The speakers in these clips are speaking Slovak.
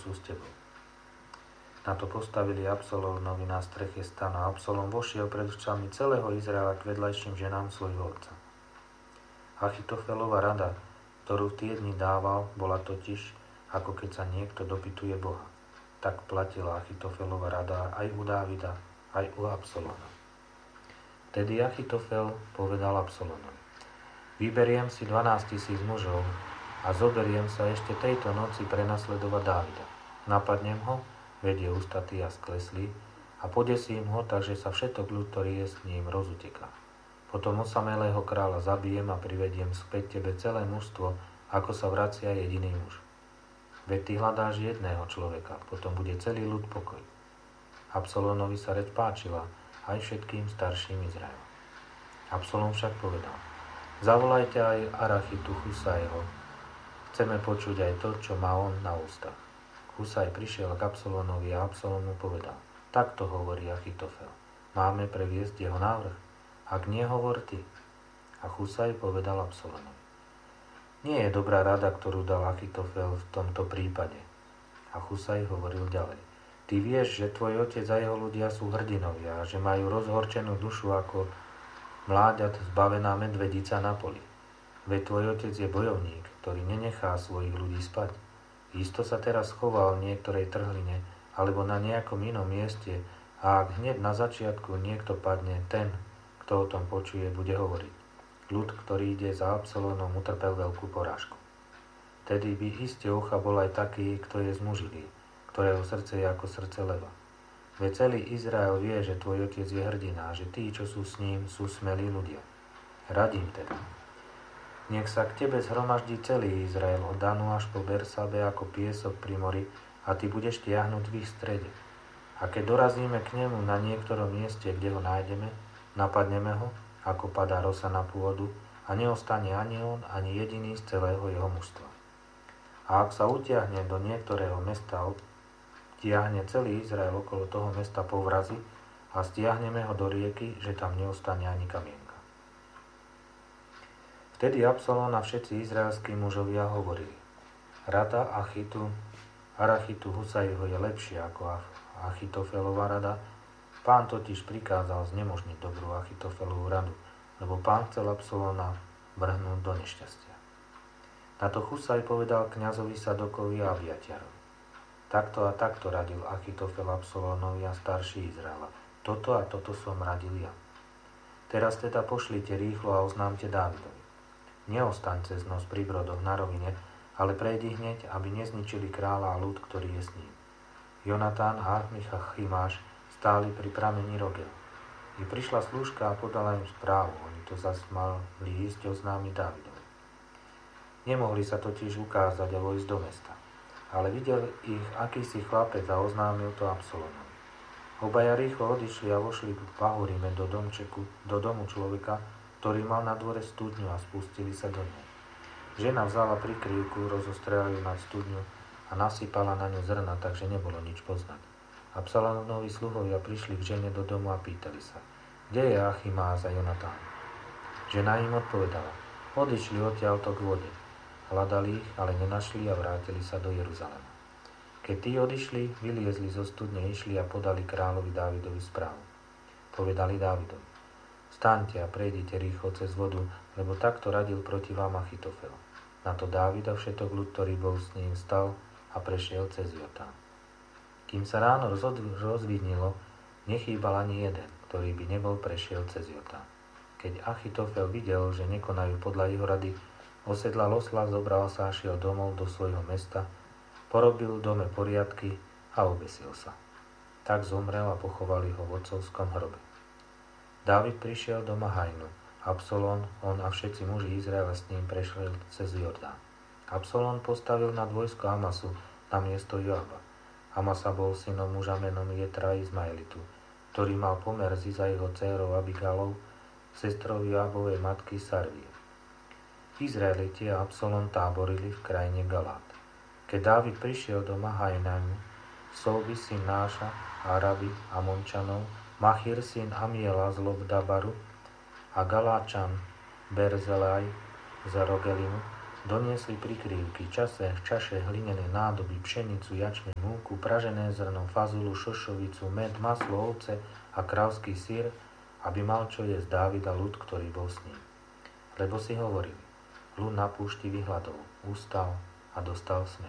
sú s tebou. Na to postavili Absalónovi na streche stanu a Absalón vošiel pred očami celého Izraela k vedľajším ženám svojho otca. Achitofelova rada, ktorú v tie dni dával, bola totiž, ako keď sa niekto dopytuje Boha. Tak platila Achitofelova rada aj u Dávida, aj u Absalóna. Vtedy Achitofel povedal Absalónovi: Vyberiem si 12 000 mužov a zoberiem sa ešte tejto noci prenasledovať Dávida. Napadnem ho, vedie ústatý a skleslý, a podesím ho, takže sa všetok ľud, ktorý je s ním, rozuteká. Potom osamelého kráľa zabijem a privediem späť tebe celé mužstvo, ako sa vracia jediný muž. Veď ty hľadáš jedného človeka, potom bude celý ľud pokoj. Absalónovi sa reč páčila aj všetkým starším Izraela. Absalón však povedal: Zavolajte aj Arachitu Husajho. Chceme počuť aj to, čo má on na ústach. Husaj prišiel k Absalónovi a Absalón mu povedal: Takto hovorí Achitofel. Máme previesť jeho návrh? Ak nie, hovor ty. A Husaj povedal Absalónovi: Nie je dobrá rada, ktorú dal Achitofel v tomto prípade. A Husaj hovoril ďalej: Ty vieš, že tvoj otec a jeho ľudia sú hrdinovia a že majú rozhorčenú dušu ako mláďat zbavená medvedica na poli. Veď tvoj otec je bojovník, ktorý nenechá svojich ľudí spať. Isto sa teraz choval v niektorej trhline alebo na nejakom inom mieste a ak hneď na začiatku niekto padne, ten, kto o tom počuje, bude hovoriť: Ľud, ktorý ide za Absalónom, utrpel veľkú porážku. Tedy by iste ucha bol aj taký, kto je zmužilý, ktorého srdce je ako srdce leva. Veď celý Izrael vie, že tvoj otec je hrdina a že tí, čo sú s ním, sú smelí ľudia. Radím teda: Nech sa k tebe zhromaždí celý Izrael od Danu až po Bersabe ako piesok pri mori a ty budeš tiahnuť v ich strede. A keď dorazíme k nemu na niektorom mieste, kde ho nájdeme, napadneme ho, ako padá rosa na pôdu, a neostane ani on, ani jediný z celého jeho mužstva. A ak sa utiahne do niektorého mesta, tiahne celý Izrael okolo toho mesta po vrazi a stiahneme ho do rieky, že tam neostane ani kamienka. Vtedy Absalón a všetci izraelskí mužovia hovorili: Rada Arachitu Husajho je lepšia ako Achitofelova rada. Pán totiž prikázal znemožniť dobrú Achitofelovú radu, lebo pán chcel Absalóna vrhnúť do nešťastia. Na to Husaj povedal kňazovi Sadokovi a Abiatiarovi: Takto a takto radil Achitofel Absalónovi a starší Izraela. Toto a toto som radil ja. Teraz teda pošlite rýchlo a oznámte Dávidovi: Neostaň cez noc pri brodoch na rovine, ale prejdi hneď, aby nezničili kráľa a ľud, ktorý je s ním. Jonatán a Achimáš stáli pri pramení Rogel. I prišla slúžka a podala im správu, oni to zas mali ísť oznámiť Dávidovi. Nemohli sa totiž ukázať a vojsť do mesta, ale videl ich akýsi chlapec a oznámil to Absalónovi. Obaja rýchlo odišli a vošli k pahoríme do domu človeka, ktorý mal na dvore studňu, a spustili sa do nej. Žena vzala prikryvku, rozostrela ju nad studňu a nasypala na ňu zrna, takže nebolo nič poznať. Absalónovi sluhovia prišli k žene do domu a pýtali sa: Kde je Achimáš a Jonatán? Žena im odpovedala: Odišli odtiaľto k vode. Hľadali ich, ale nenašli a vrátili sa do Jeruzalema. Keď tí odišli, vyliezli zo studne, išli a podali kráľovi Dávidovi správu. Povedali Dávidovi: Vstaňte a prejdite rýchlo cez vodu, lebo takto radil proti vám Achitofel. Na to Dávid a všetok ľud, ktorý bol s ním, stal a prešiel cez Jordán. Kým sa ráno rozvidnilo, nechýbal ani jeden, ktorý by nebol prešiel cez Jordán. Keď Achitofel videl, že nekonajú podľa jeho rady, osedlal osla, zobral sa a šiel domov do svojho mesta, porobil v dome poriadky a obesil sa. Tak zomrel a pochovali ho v otcovskom hrobe. Dávid prišiel do Mahajnu. Absalón, on a všetci muži Izraela s ním prešli cez Jordán. Absalón postavil nad vojsko Amasu na miesto Joaba. Amasa bol synom muža menom Jetra Izmaelitu, ktorý mal pomer s jeho dcérou Abigálou, sestrou Joabovej matky Sarvie. Izraeliti a Absalón táborili v krajine Galát. Keď Dávid prišiel do Mahajnánu, Solby syn Náša, Araby, Amončanov, Machir syn Amiela z Lobdabaru a Galáčan Berzelaj z Rogelimu Doniesli prikrývky, čaše, hlinené nádoby, pšenicu, jačmeň, múku, pražené zrno, fazulu, šošovicu, med, maslo, ovce a kravský syr, aby mal čo jesť Dávid a ľud, ktorý bol s ním. Lebo si hovorili, ľud na púšti vyhľadol, ustal a dostal smäd.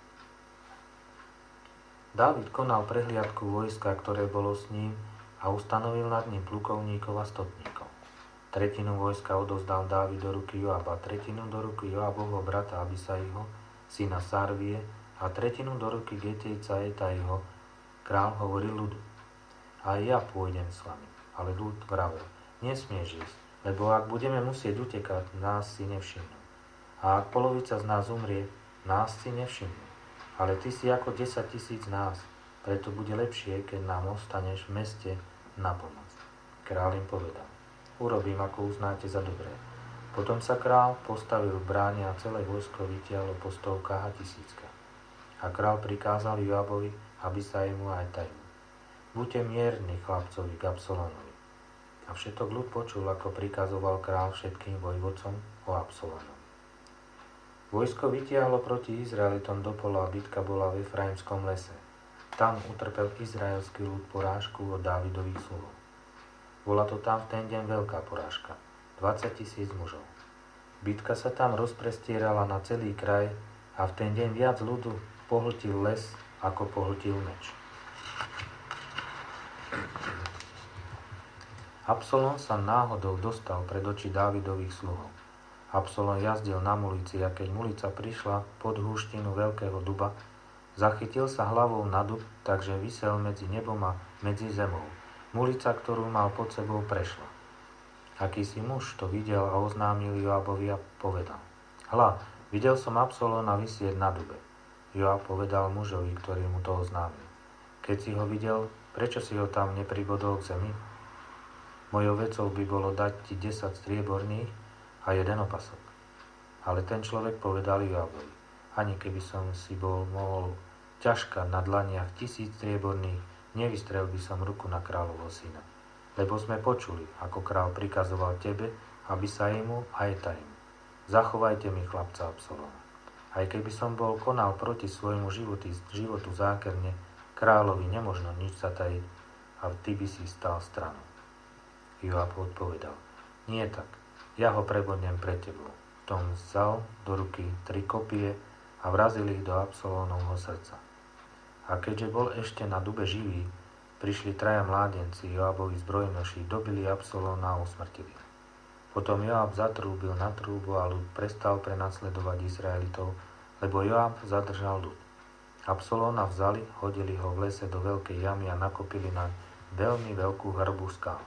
Dávid konal prehliadku vojska, ktoré bolo s ním, a ustanovil nad ním plukovníkov a stotníkov. Tretinu vojska odovzdal Dávid do ruky Joaba, tretinu do ruky Joabovho brata Abisaiho, syna Sarvie, a tretinu do ruky Getejca Etaiho. Král hovoril ľudu, a ja pôjdem s vami. Ale ľud vravel, nesmieš ísť, lebo ak budeme musieť utekať, nás si nevšimnú. A ak polovica z nás umrie, nás si nevšimnú. Ale ty si ako 10 000 nás, preto bude lepšie, keď nám ostaneš v meste na pomoc. Král im povedal, urobím, ako uznáte za dobré. Potom sa král postavil v bráne a celé vojsko vytiahlo po stovkách a tisíckach. A král prikázal Joabovi, Abisaimu a Etaimu. Buďte mierni chlapcovi k Absalonovi. A všetok ľud počul, ako prikazoval král všetkým vojvodcom o Absalonovi. Vojsko vytiahlo proti Izraelitom do pola a bitka bola v Efraimskom lese. Tam utrpel izraelský ľud porážku od Dávidových sluhov. Bola to tam v ten deň veľká porážka. 20 000 mužov. Bitka sa tam rozprestierala na celý kraj a v ten deň viac ľudu pohltil les, ako pohltil meč. Absalom sa náhodou dostal pred oči Dávidových sluhov. Absalom jazdil na mulici a keď mulica prišla pod húštinu veľkého duba, zachytil sa hlavou na dub, takže visel medzi nebom a medzi zemou. Mulica, ktorú mal pod sebou, prešla. Akýsi muž to videl a oznámil Joabovi a povedal, hľa, videl som Absalóma visieť na dube. Joab povedal mužovi, ktorý mu to oznámil. Keď si ho videl, prečo si ho tam nepribodol k zemi? Mojou vecou by bolo dať ti 10 strieborných a 1 opasok. Ale ten človek povedal Joabovi, ani keby som si bol mohol ťažkať na dlaniach 1000 strieborných, nevystrel by som ruku na kráľovho syna. Lebo sme počuli, ako kráľ prikazoval tebe, Abisaimu a Etaimu. Zachovajte mi chlapca Absaloma. Aj keby som bol konal proti svojmu životu zákerne, kráľovi nemožno nič zatajiť a ty by si stal stranou. Joab odpovedal, nie tak, ja ho prebodnem pred tebou. Tom vzal do ruky 3 kopie a vrazil ich do Absalónovho srdca. A keďže bol ešte na dube živý, prišli 3 mládenci Joabovi zbrojnoši, dobili Absalóma a usmrtili. Potom Joab zatrúbil na trúbu a ľud prestal prenasledovať Izraelitov, lebo Joab zadržal ľud. Absalóma vzali, hodili ho v lese do veľkej jamy a nakopili na veľmi veľkú hrbu skál.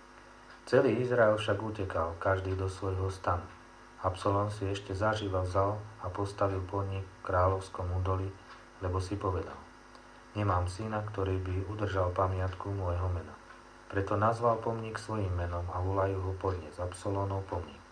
Celý Izrael však utekal, každý do svojho stanu. Absalóm si ešte zaživa vzal a postavil pomník v kráľovskom údolí, lebo si povedal, nemám syna, ktorý by udržal pamiatku môjho mena. Preto nazval pomník svojím menom a volajú ho podnes Absalómov pomník.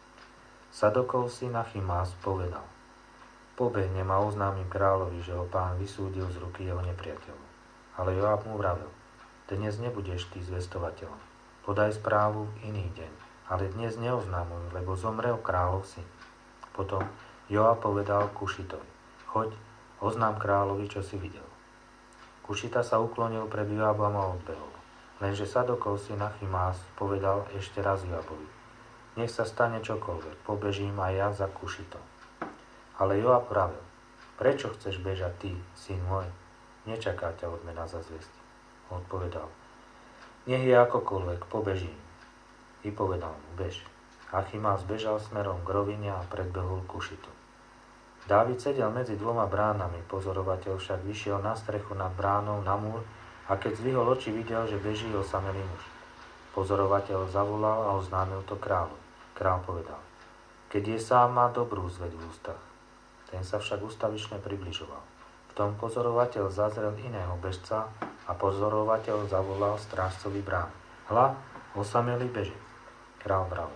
Sadokov syn Achimás povedal, pobehnem a oznámim kráľovi, že ho pán vysúdil z ruky jeho nepriateľov. Ale Joab mu vravel, dnes nebudeš ty zvestovateľom, podaj správu v iný deň, ale dnes neoznámuj, lebo zomrel kráľov syn. Potom Joab povedal Kušitovi, choď, oznám kráľovi, čo si videl. Kušita sa uklonil pred Joabom a odbehol. Lenže Sadokov syn Achimás povedal ešte raz Joabovi, nech sa stane čokoľvek, pobežím aj ja za Kušitom. Ale Joab vravel, prečo chceš bežať ty, syn môj? Nečaká ťa odmena za zväzť. Odpovedal, nech je akokoľvek, pobežím. I povedal mu, bež. Achimás bežal smerom k rovine a predbehol Kušitu. Dávid sedel medzi 2 bránami, pozorovateľ však vyšiel na strechu nad bránou na múr a keď zvihol oči, videl, že beží osamelý muž. Pozorovateľ zavolal a oznámil to kráľu. Kráľ povedal, keď je sám, má dobrú zveď v ústach. Ten sa však ustavične približoval. V tom pozorovateľ zazrel iného bežca a pozorovateľ zavolal strážcovi brán. Hľa, osamelý beží. Kráľ vravel,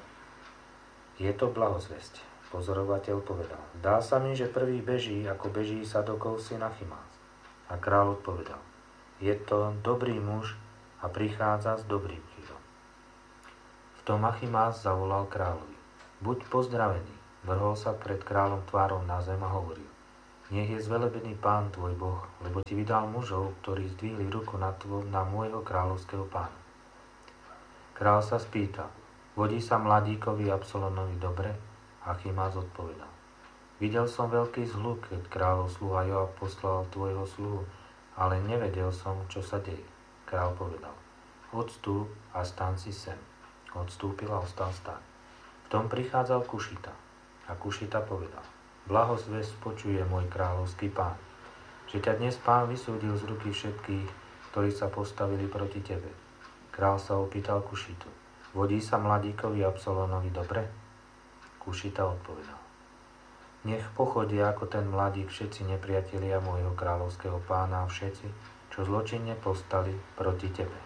je to blahozvesť. Pozorovateľ povedal, dá sa mi, že prvý beží, ako beží Sadokov syn Achimás. A kráľ odpovedal, je to dobrý muž a prichádza s dobrým kýrom. V tom Achimás zavolal kráľovi, buď pozdravený, Vrhol sa pred kráľom tvárou na zem a hovoril: Nech je zvelebený Pán tvoj Boh, lebo ti vydal mužov, ktorí zdvihli ruku na môjho kráľovského pána. Král sa spýtal: Vodí sa mladíkovi Absalonovi dobre? Achimác odpovedal: Videl som veľký zhluk, keď kráľov sluha Joab poslal tvojho sluhu, ale nevedel som, čo sa deje. Král povedal: Odstúp a staň si sem. Odstúpil a ostal stáť. V tom prichádzal Kušita. A Kušita povedal: Blahozvesť počuje môj kráľovský pán, že ťa dnes pán vysúdil z ruky všetkých, ktorí sa postavili proti tebe. Král sa opýtal Kušitu: Vodí sa mladíkovi Absalonovi dobre? Kušita odpovedal: Nech pochodia ako ten mladík všetci nepriatelia môjho kráľovského pána a všetci, čo zločinne povstali proti tebe.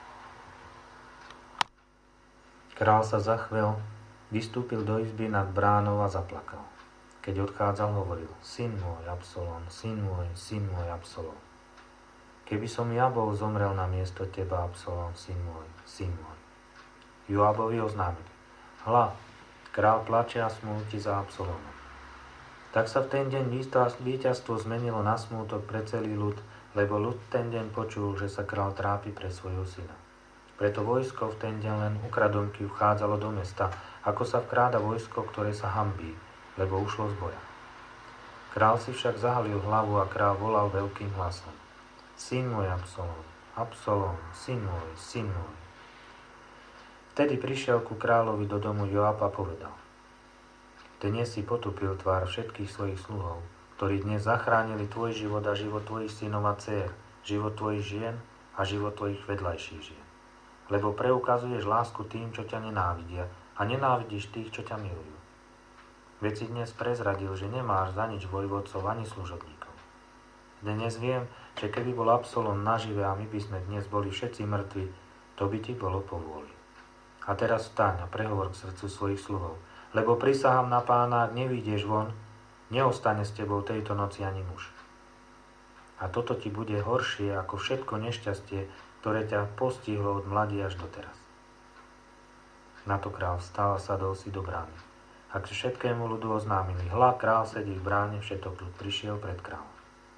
Král sa zachvel, vystúpil do izby nad bránou a zaplakal. Keď odchádzal, hovoril: Syn môj Absalom, syn môj Absalom. Keby som ja bol zomrel na miesto teba, Absalom, syn môj, syn môj. Joabovi oznámili: Hľa, král plače a smúti za Absalomom. Tak sa v ten deň víťazstvo zmenilo na smútok pre celý ľud, lebo ľud ten deň počul, že sa král trápi pre svojho syna. Preto vojsko v ten deň len ukradomky vchádzalo do mesta, ako sa vkráda vojsko, ktoré sa hanbí, lebo ušlo z boja. Král si však zahalil hlavu a král volal veľkým hlasom: Syn môj Absalom, Absalom, syn môj, syn môj. Vtedy prišiel ku kráľovi do domu Joab a povedal: Dnes si potupil tvár všetkých svojich sluhov, ktorí dnes zachránili tvoj život a život tvojich synov a dcér, život tvojich žien a život tvojich vedľajších žien. Lebo preukazuješ lásku tým, čo ťa nenávidia, a nenávidíš tých, čo ťa milujú. Veď si dnes prezradil, že nemáš za nič vojvodcov ani služobníkov. Dnes viem, že keby bol Absalom nažive a my by sme dnes boli všetci mŕtvi, to by ti bolo povôli. A teraz vstaň a prehovor k srdcu svojich sluhov, lebo prisahám na Pána, ak nevyjdieš von, neostane s tebou tejto noci ani muž. A toto ti bude horšie ako všetko nešťastie, ktoré ťa postihlo od mladí až doteraz. Na to král vstal a sadol si do brány. A k všetkému ľudu oznámili: Hľa, král sedí v bráne, všetok ľud prišiel pred kráľom.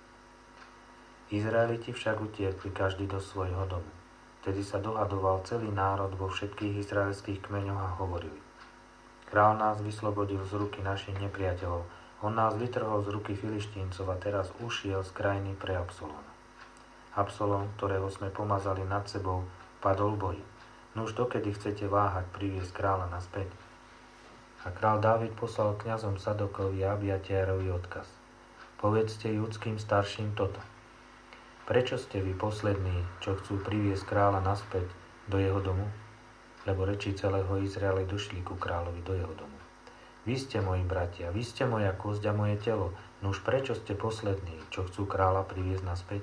Izraeliti však utiekli každý do svojho domu. Vtedy sa dohadoval celý národ vo všetkých izraelských kmeňoch a hovorili: Král nás vyslobodil z ruky našich nepriateľov, on nás vytrhol z ruky Filištíncov a teraz ušiel z krajiny pre Absaloma. Absalom, ktorého sme pomazali nad sebou, padol v boji. Nuž dokedy chcete váhať priviesť kráľa naspäť? A král Dávid poslal kňazom Sadokovi a Abiatárovi odkaz: Povedzte judským starším toto: Prečo ste vy poslední, čo chcú priviesť kráľa naspäť do jeho domu? Lebo reči celého Izraela došli ku kráľovi do jeho domu. Vy ste moji bratia, vy ste moja kosť a moje telo, nuž prečo ste poslední, čo chcú kráľa priviesť naspäť?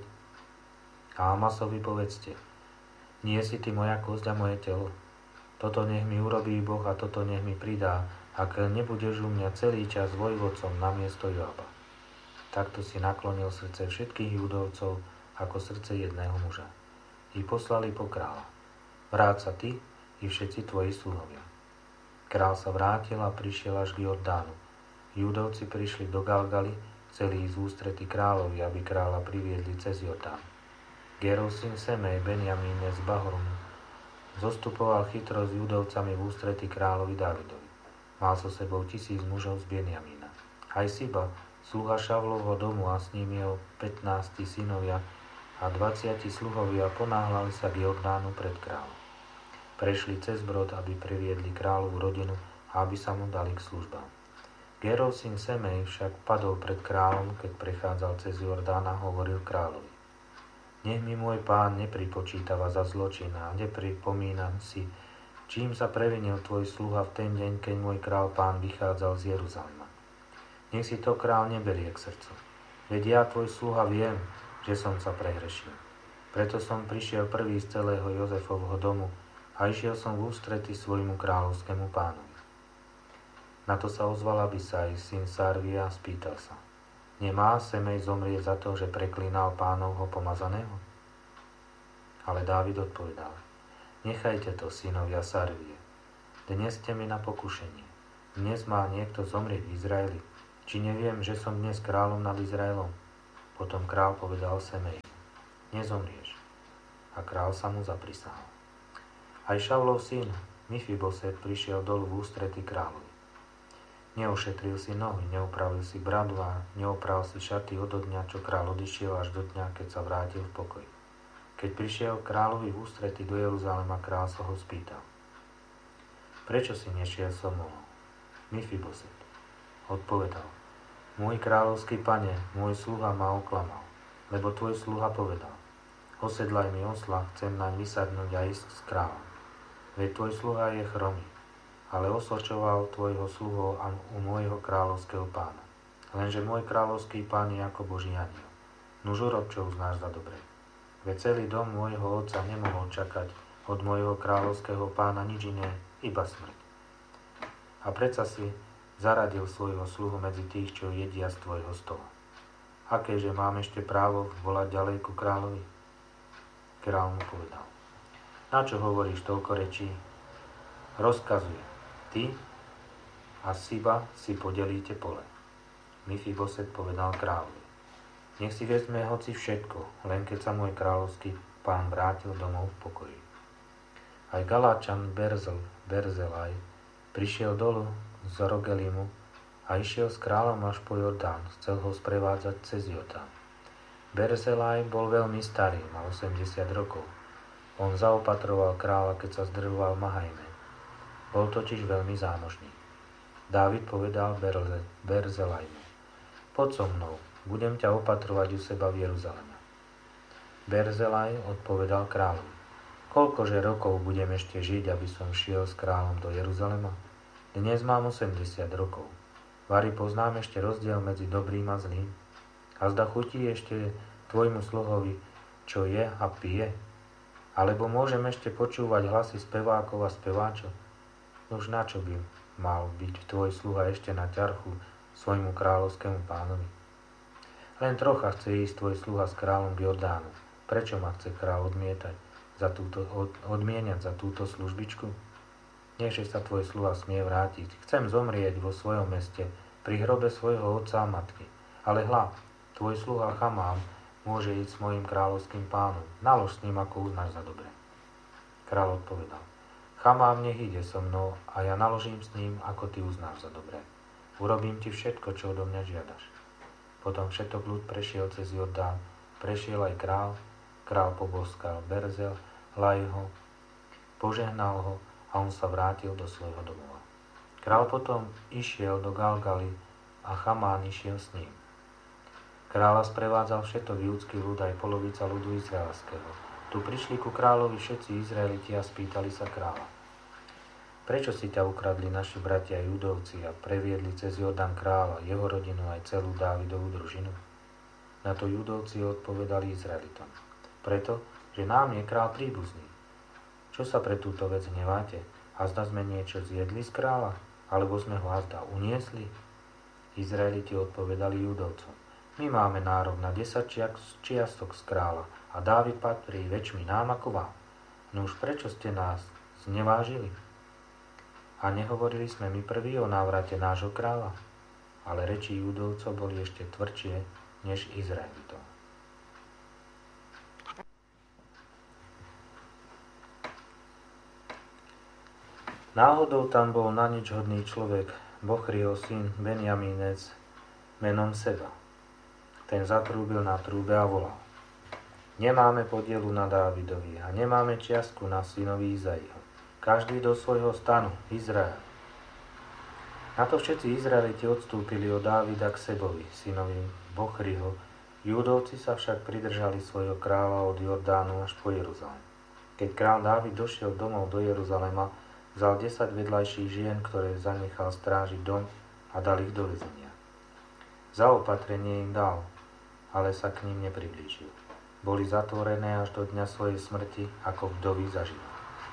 A Amasovi povedzte: Nie si ty moja kosť a moje telo? Toto nech mi urobí Boh a toto nech mi pridá, ak nebudeš u mňa celý čas vojvodcom namiesto Joaba. Takto si naklonil srdce všetkých Judovcov ako srdce jedného muža. I poslali po kráľa: Vráť sa ty i všetci tvoji sluhovia. Král sa vrátil a prišiel až k Jordánu. Judovci prišli do Galgaly, chceli ísť v ústrety kráľovi, aby kráľa priviedli cez Jordán. Gérov syn Semej, Benjamíne z Bahorumu, zostupoval chytro s Judovcami v ústrety kráľovi Dávidovi. Mal so sebou 1000 mužov z Benjamína. Aj Siba, sluha Šavlovho domu a s ním jeho 15 synovia a 20 sluhovia ponáhľali sa k Jordánu pred kráľom. Prešli cez brod, aby priviedli kráľovú rodinu a aby sa mu dali k službám. Gérov syn Semej však padol pred kráľom, keď prechádzal cez Jordán a hovoril kráľovi: Nech mi môj pán nepripočítava za zločin a nepripomínam si, čím sa previnil tvoj sluha v ten deň, keď môj král pán vychádzal z Jeruzalema. Nech si to král neberie k srdcu. Veď ja, tvoj sluha, viem, že som sa prehrešil. Preto som prišiel prvý z celého Jozefovho domu a išiel som v ústrety svojmu kráľovskému pánovi. Na to sa ozval Abisaj, syn Sarvia, a spýtal sa: Nemá Semej zomrieť za to, že preklínal pánovho pomazaného? Ale Dávid odpovedal: Nechajte to, synovia Sarvie. Dnes ste mi na pokušenie. dnes má niekto zomrieť v Izraeli. Či neviem, že som dnes kráľom nad Izraelom? Potom kráľ povedal Semei: nezomrieš. A kráľ sa mu zaprisahal. Aj Šaulov syn Mifiboset prišiel dolu v ústrety kráľovi. Neušetril si nohy, neupravil si bradu a neopral si šaty od dňa, čo kráľ odišiel, až do dňa, keď sa vrátil v pokoji. Keď prišiel kráľovi v ústrety do Jeruzalema, kráľ sa ho spýtal: prečo si nešiel so mnou? Mifiboset odpovedal: môj kráľovský pane, môj sluha ma oklamal, lebo tvoj sluha povedal: osedlaj mi osla, chcem naň vysadnúť a ísť s kráľom. Veď tvoj sluha je chromý, ale osočoval tvojho sluhu u môjho kráľovského pána. Lenže môj kráľovský pán je ako Boží anjel. Nuž urob, čo uznáš za dobre. Veď celý dom môjho otca nemohol čakať od môjho kráľovského pána nič iné, iba smrť. A predsa si zaradil svojho sluhu medzi tých, čo jedia z tvojho stola. Akéže mám ešte právo volať ďalej ku kráľovi? Kráľ mu povedal: na čo hovoríš toľko rečí? Rozkazujem: ty a Siba si podelíte pole. Mifiboset povedal kráľovi: nech si vezme hoci všetko, len keď sa môj kráľovský pán vrátil domov v pokoji. Aj Galáčan Berzelaj prišiel dolu z Rogelimu a išiel s kráľom až po Jordán, chcel ho sprevádzať cez Jordán. Berzelaj bol veľmi starý, mal 80 rokov. On zaopatroval kráľa, keď sa zdrvoval v Mahajme. Bol totiž veľmi zámožný. Dávid povedal Berzelajmu: poď so mnou, budem ťa opatrovať u seba v Jeruzaleme. Berzelaj odpovedal kráľovi: koľkože rokov budem ešte žiť, aby som šiel s kráľom do Jeruzalema? Dnes mám 80 rokov. Vari poznám ešte rozdiel medzi dobrým a zlým? A zda chutí ešte tvojmu sluhovi, čo je a pije? Alebo môžem ešte počúvať hlasy spevákov a speváčov? Už na čo by mal byť tvoj sluha ešte na ťarchu svojmu kráľovskému pánovi? Len trocha chce ísť tvoj sluha s kráľom k Jordánu. Prečo ma chce kráľ odmieniať za túto službičku? Nechže sa tvoj sluha smie vrátiť. Chcem zomrieť vo svojom meste, pri hrobe svojho otca a matky. Ale hľa, tvoj sluha Chamám môže ísť s mojim kráľovským pánom. Nalož s ním, ako uznáš za dobre. Kráľ odpovedal: Chamám nech ide so mnou a ja naložím s ním, ako ty uznáš za dobre. Urobím ti všetko, čo odo mňa žiadaš. Potom všetok ľud prešiel cez Jordán, prešiel aj král. Král poboskal Berzelajho, požehnal ho a on sa vrátil do svojho domova. Král potom išiel do Galgaly a Chamán išiel s ním. Kráľa sprevádzal všetok judský ľud aj polovica ľudu izraelského. Tu prišli ku kráľovi všetci Izraeliti a spýtali sa kráľa: prečo si ťa ukradli naši bratia Judovci a previedli cez Jordán kráľa, jeho rodinu aj celú Dávidovú družinu? Na to Judovci odpovedali Izraelitom: preto, že nám je kráľ príbuzný. Čo sa pre túto vec hneváte? A zda sme niečo zjedli z kráľa? Alebo sme ho azda uniesli? Izraeliti odpovedali Judovcom: my máme nárok na 10 čiastok z kráľa a Dávid patrí väčšmi nám ako vám. No už prečo ste nás znevážili? A nehovorili sme my prví o návrate nášho kráľa? Ale reči Judovcov boli ešte tvrdšie než Izraelitov. Náhodou tam bol na nič hodný človek, Bochriho syn Benjamínec, menom Seba. Ten zatrúbil na trúbe a volal: nemáme podielu na Dávidovi a nemáme čiastku na synovi Izaiho. Každý do svojho stanu, Izrael. Na to všetci Izraeliti odstúpili od Dávida k Sebovi, synovi Bochriho. Judovci sa však pridržali svojho kráľa od Jordánu až po Jeruzalém. Keď kráľ Dávid došiel domov do Jeruzalema, vzal 10 vedľajších žien, ktoré zanechal strážiť dom, a dal ich do väzenia. Zaopatrenie im dal, ale sa k ním nepriblížil. Boli zatvorené až do dňa svojej smrti, ako vdovy za život.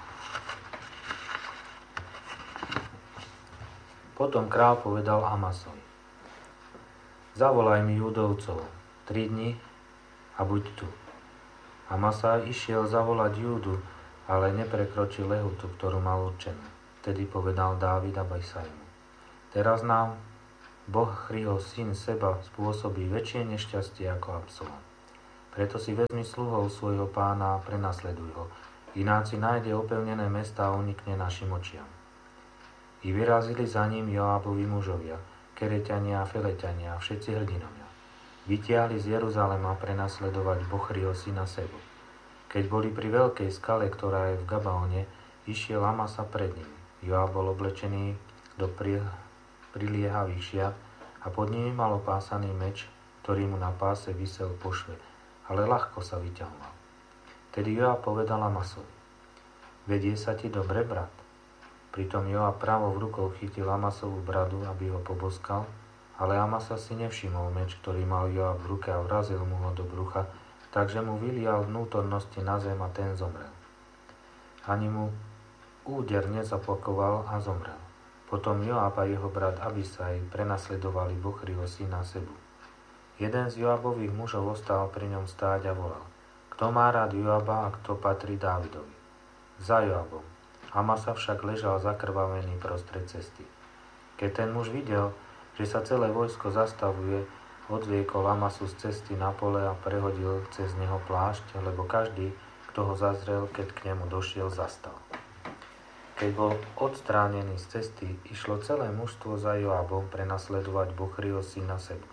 Potom kráľ povedal Amasovi: zavolaj mi Judovcov 3 dni a buď tu. Amasa išiel zavolať Júdu, ale neprekročil lehotu, ktorú mal určenú. Vtedy povedal Dávid Abisaimu: Teraz nám Bochriho syn Seba spôsobí väčšie nešťastie ako Absalom. Preto si vezmi sluhov svojho pána a prenasleduj ho. Ináč si nájde opevnené mesta a unikne našim očiam. I vyrazili za ním Joábovi mužovia, Kereťania a Feleťania a všetci hrdinovia. Vytiahli z Jeruzalema prenasledovať Bochriho syna Sebu. Keď boli pri veľkej skale, ktorá je v Gabaone, išiel Amasa pred nimi. Joáb bol oblečený do priliehavých šiat a pod nimi mal opásaný meč, ktorý mu na páse visel po šve, ale ľahko sa vyťahoval. Tedy Joáb povedal Amasovi: Vedie sa ti dobre, brat? Pritom Joáb pravou rukou chytil Amasovú bradu, aby ho poboskal, ale Amasa si nevšimol meč, ktorý mal Joáb v ruke a vrazil mu ho do brucha, takže mu vylial vnútornosti na zem a ten zomrel. Ani mu úder nezapakoval a zomrel. Potom Joáb a jeho brat Abisaj prenasledovali Bochriho syna Sebu. Jeden z Joábových mužov ostal pri ňom stáť a volal: Kto má rád Joába a kto patrí Dávidovi? Za Joábom. Amasa však ležal zakrvavený prostred cesty. Keď ten muž videl, že sa celé vojsko zastavuje, odviekol Amasu z cesty na pole a prehodil cez neho plášť, lebo každý, kto ho zazrel, keď k nemu došiel, zastal. Keď bol odstránený z cesty, išlo celé mužstvo za Joábom prenasledovať Bochriho syna Sebu.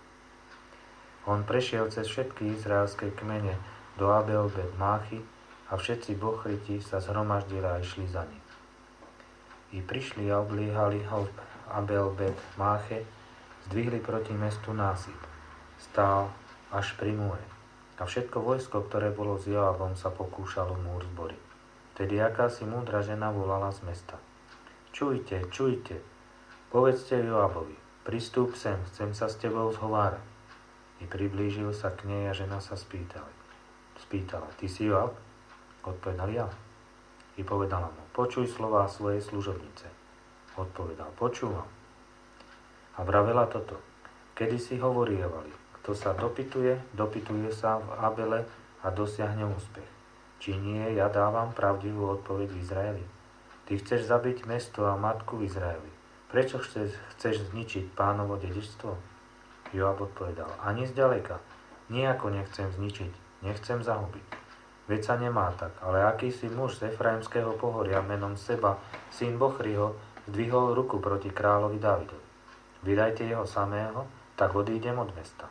On prešiel cez všetky izraelské kmene do Abel-Bet-Máchy a všetci Bochriti sa zhromaždili a išli za ním. I prišli a obliehali ho v Abel-Bet-Máche, zdvihli proti mestu násyp. Stál až pri múre. A všetko vojsko, ktoré bolo s Joábom, sa pokúšalo múr zboriť. Tedy akási múdra žena volala z mesta: Čujte, čujte, povedzte Joábovi, pristúp sem, chcem sa s tebou zhovárať. I priblížil sa k nej a žena sa spýtala: Ty si Joáb? Odpovedal: Ja. I povedala mu: Počuj slová svojej služobnice. Odpovedal: Počúvam. A vravela toto: Kedysi hovorievali, kto sa dopytuje sa v Abele a dosiahne úspech. Či nie, ja dávam pravdivú odpoveď v Izraeli. Ty chceš zabiť mesto a matku v Izraeli. Prečo chceš zničiť pánovo dedičstvo? Joáb odpovedal: Ani zďaleka. Nijako nechcem zničiť, nechcem zahubiť. Veď sa nemá tak, ale akýsi muž z Efraimského pohoria menom Seba, syn Bochriho, zdvihol ruku proti kráľovi Dávidovi. Vydajte jeho samého, tak odídem od mesta.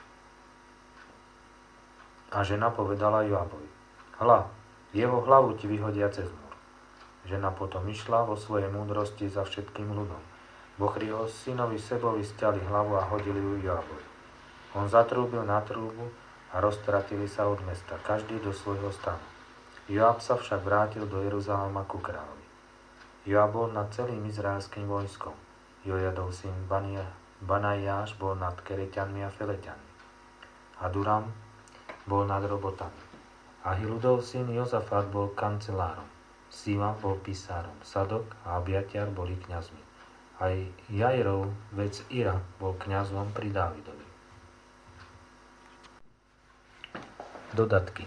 A žena povedala Joábovi: Hľa, jeho hlavu ti vyhodia cez múr. Žena potom išla vo svojej múdrosti za všetkým ľudom. Bochriho synovi Sebovi stiali hlavu a hodili ju Joábovi. On zatrúbil na trúbu a roztratili sa od mesta, každý do svojho stanu. Joáb sa však vrátil do Jeruzalema ku kráľovi. Joáb bol nad celým izraelským vojskom. Jojadov syn Banajáš bol nad Kereťanmi a Feleťanmi. Aduram bol nad robotami. Ahiludov syn Jozafat bol kancelárom. Sima bol písárom. Sadok a Abiatiar boli kňazmi. Aj Jairov, vec Ira, bol kňazom pri Dávidovi. Dodatky.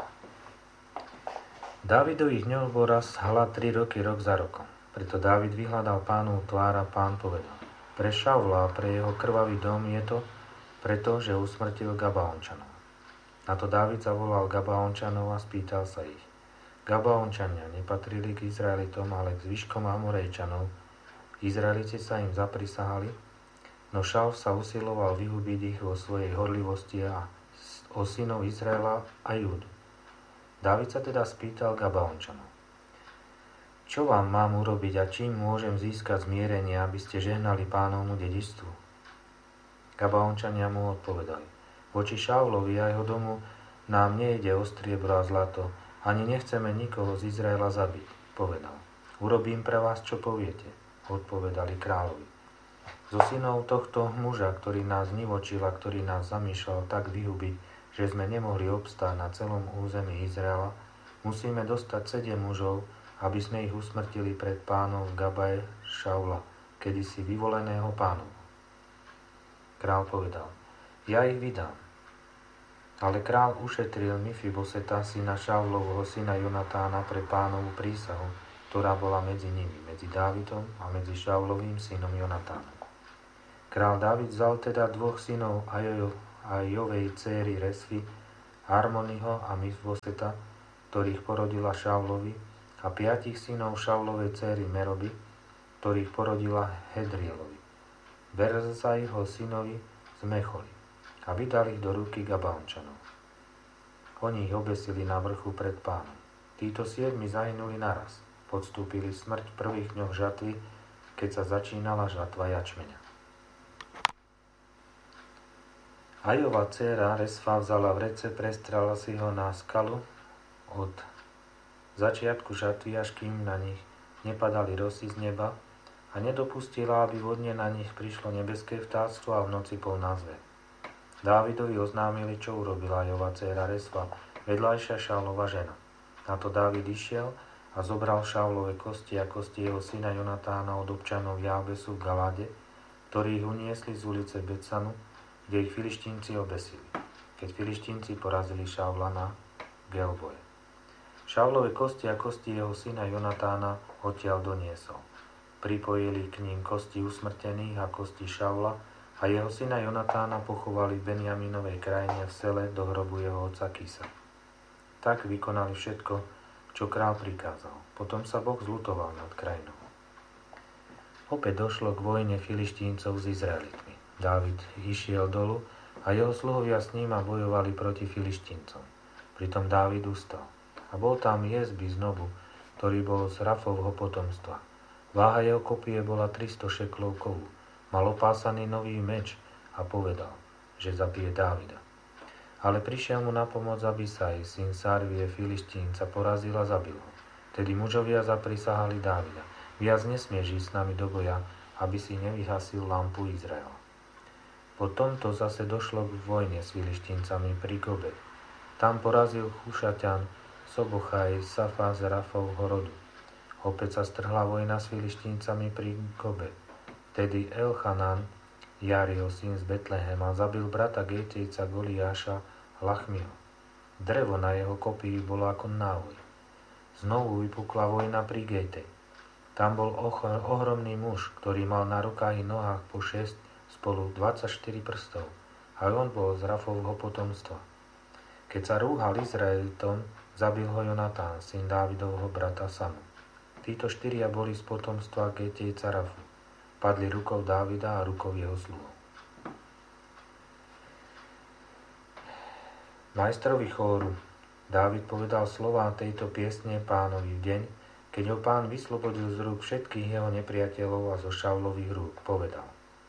Dávidových dňoch bol raz hlad 3 roky, rok za rokom. Preto Dávid vyhľadal Pánov tvár a Pán povedal: Pre Šaula a pre jeho krvavý dom je to, pretože usmrtil Gabaončanov. Na to Dávid zavolal Gabaončanov a spýtal sa ich: Gabaončania nepatrili k Izraelitom, ale k zvyškom Amorejčanov. Izraeliti sa im zaprisahali, no Šaul sa usiloval vyhubiť ich vo svojej horlivosti a o synov Izraela a Júdu. Dávid sa teda spýtal Gabaončanov: Čo vám mám urobiť a čím môžem získať zmierenie, aby ste žehnali Pánovmu dedičstvu? Gabaončania mu odpovedali: Voči Šaulovi a jeho domu nám nejde o striebro a zlato, ani nechceme nikoho z Izraela zabiť. Povedal: Urobím pre vás, čo poviete. Odpovedali kráľovi: Zo synov tohto muža, ktorý nás nivočil a ktorý nás zamýšľal tak vyhubiť, že sme nemohli obstáť na celom území Izraela, musíme dostať 7 mužov, aby sme ich usmrtili pred pánom v Gabae Šaula, kedysi vyvoleného pánom. Král povedal: Ja ich vydám. Ale král ušetril Mifiboseta, syna Šaulovho, syna Jonatána, pre pánovú prísahu, ktorá bola medzi nimi, medzi Dávidom a medzi Šaulovým synom Jonatánom. Král Dávid vzal teda 2 synov Ajovej céry Resvy, Harmoniho a Mifboseta, ktorých porodila Šaulovi, a 5 synov Šaulovej céry Meroby, ktorých porodila Hedrielovi, Berzaiho synovi z Mecholi, a vydali ich do ruky Gabaončanov. Oni ich obesili na vrchu pred Pánom. Títo 7 zahynuli naraz, podstúpili smrť v prvých dňoch žatvy, keď sa začínala žatva jačmeňa. Ajova dcéra Resfa vzala vrece, prestrala si ho na skalu od začiatku žatvy, až kým na nich nepadali rosy z neba, a nedopustila, aby vodne na nich prišlo nebeské vtáctvo a v noci bol názve. Dávidovi oznámili, čo urobila Ajova dcéra Resfa, vedľajšia Šaulova žena. Na to Dávid išiel a zobral Šaulove kosti a kosti jeho syna Jonatána od občanov Jábesu v Galáde, ktorí ich uniesli z ulice Betsanu, kde ich Filištínci obesili, keď Filištínci porazili Šaula na Gelboje. Šaulove kosti a kosti jeho syna Jonatána odtiaľ doniesol. Pripojili k ním kosti usmrtených a kosti Šaula a jeho syna Jonatána pochovali v Benjaminovej krajine v Sele do hrobu jeho otca Kisa. Tak vykonali všetko, čo král prikázal. Potom sa Boh zľutoval nad krajinou. Opäť došlo k vojne Filištíncov s Izraelitmi. Dávid išiel dolu a jeho sluhovia s ním a bojovali proti Filištíncom. Pritom Dávid ustal. A bol tam Jezby z Nobu, ktorý bol z Rafovho potomstva. Váha jeho kopie bola 300 šeklov kovu. Mal opásaný nový meč a povedal, že zabije Dávida. Ale prišiel mu na pomoc Abisaj, syn Sarvie Filištínca, porazil a zabil ho. Tedy mužovia zaprisahali Dávida. Viac nesmieš ísť s nami do boja, aby si nevyhasil lampu Izraela. Po tomto zase došlo k vojne s Filištíncami pri Gobe. Tam porazil Chušaťan Sobochaj Safa z Rafovho rodu. Opäť sa strhla vojna s Filištíncami pri Gobe. Tedy Elchanan, Jariho syn z Betlehema, zabil brata Gejtejca Goliáša Lachmiho. Drevo na jeho kopii bolo ako návoj. Znovu vypukla vojna pri Gejtej. Tam bol ohromný muž, ktorý mal na rukách i nohách po 6 spolu 24 prstov, a on bol z Rafovho potomstva. Keď sa rúhal Izraelitom, zabil ho Jonatán, syn Dávidovho brata Samu. Títo 4 boli z potomstva Getejca Rafu. Padli rukou Dávida a rukou jeho sluhov. Majstrovi chóru Dávid povedal slová tejto piesne Pánovi v deň, keď ho Pán vyslobodil z rúk všetkých jeho nepriateľov a zo Šaulových rúk. Povedal: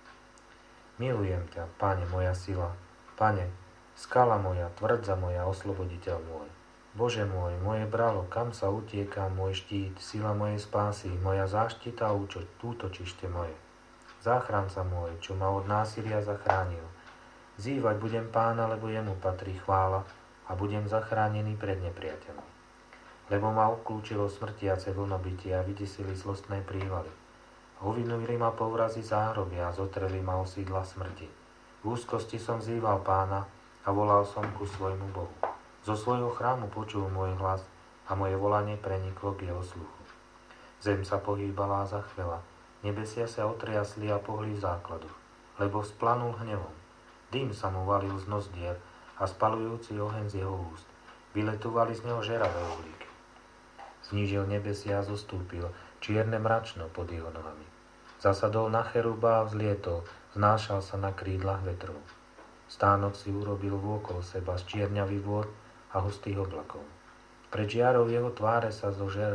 Milujem ťa, Pane, moja sila, Pane, skala moja, tvrdza moja, osloboditeľ môj. Bože môj, moje bralo, kam sa utieka môj štít, sila mojej spásy, moja záštita a útočište moje. Záchranca môj, čo ma od násilia zachránil. Zývať budem Pána, lebo jemu patrí chvála a budem zachránený pred nepriateľom. Lebo ma obklúčilo smrtiace vlnobytie a vydesili zlostné prívaly. Uvinuli ma povrazy záhrobia a zotreli ma o sídla smrti. V úzkosti som vzýval Pána a volal som ku svojmu Bohu. Zo svojho chrámu počul môj hlas a moje volanie preniklo k jeho sluchu. Zem sa pohýbala a zachvela, nebesia sa otriasli a pohli v základu, lebo splanul hnevom. Dým sa mu valil z nozdier a spalujúci oheň z jeho úst. Vyletovali z neho žeravé uhlíky. Znížil nebesia a zostúpil, čierne mračno pod jeho nohami. Zasadol na cheruba a vzlietol, znášal sa na krídlach vetrov. Stánok si urobil vôkol seba z čierňavých vôd a hustých oblakov. Pred žiarou jeho tváre sa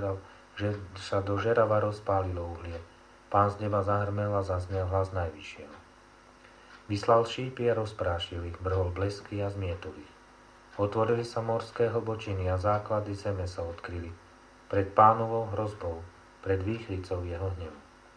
do žerava rozpálilo uhlie. Pán z neba zahrmel a zaznel hlas najvyššieho. Vyslal šípy a rozprášil ich, vrhol blesky a zmietol ich. Otvorili sa morské hlbočiny a základy zeme sa odkryli. Pred Pánovou hrozbou, pred výchricou jeho hnevu.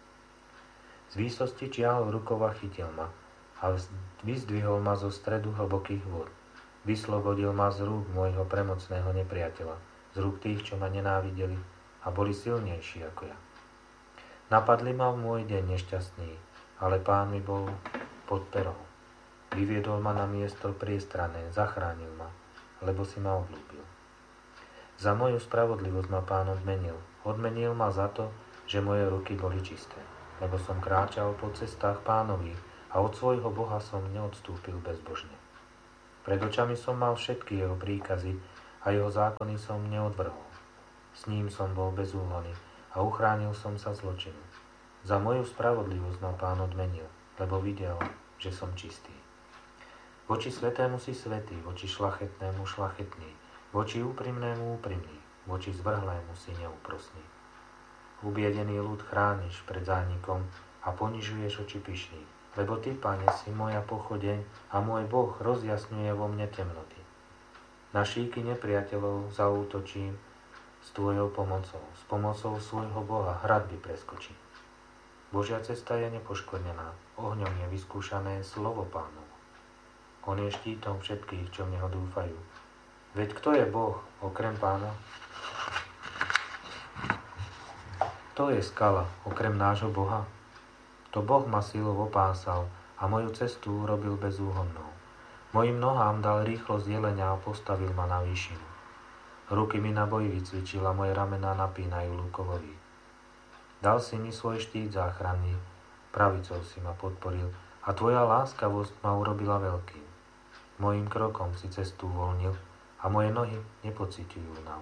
Z výsosti čiahol rukou a chytil ma a vyzdvihol ma zo stredu hlbokých vôd. Vyslobodil ma z rúk môjho premocného nepriateľa, z rúk tých, čo ma nenávideli a boli silnejší ako ja. Napadli ma v môj deň nešťastný, ale Pán mi bol pod perou. Vyviedol ma na miesto priestrané, zachránil ma, lebo si ma obľúbil. Za moju spravodlivosť ma Pán odmenil. Odmenil ma za to, že moje ruky boli čisté, lebo som kráčal po cestách Pánových a a od svojho Boha som neodstúpil bezbožne. Pred očami som mal všetky jeho príkazy a jeho zákony som neodvrhol. S ním som bol bezúhonný a uchránil som sa zločinu. Za moju spravodlivosť ma Pán odmenil, lebo videl, že som čistý. Voči svätému si svätý, voči šlachetnému šlachetný, voči úprimnému úprimný, voči zvrhlému si neúprosný. Ubiedený ľud chrániš pred zánikom a ponižuješ oči pyšných, lebo Ty, Pane, si moja pochodeň a môj Boh rozjasňuje vo mne temnoty. Na šíky nepriateľov zaútočím s Tvojou pomocou, s pomocou svojho Boha hradby preskočím. Božia cesta je nepoškvrnená, ohňom je vyskúšané slovo Pánovo. On je štítom všetkých, čo v Neho dúfajú. Veď kto je Boh okrem Pána? Kto je skala okrem nášho Boha? To Boh ma silou opásal a moju cestu urobil bezúhonnou. Mojim nohám dal rýchlosť jelenia a postavil ma na výšinu. Ruky mi na boji vycvičil a moje ramená napínajú lukovový. Dal si mi svoj štít záchranný, pravicou si ma podporil a Tvoja láskavosť ma urobila veľkým. Mojím krokom si cestu uvoľnil a moje nohy nepociťujú únavu.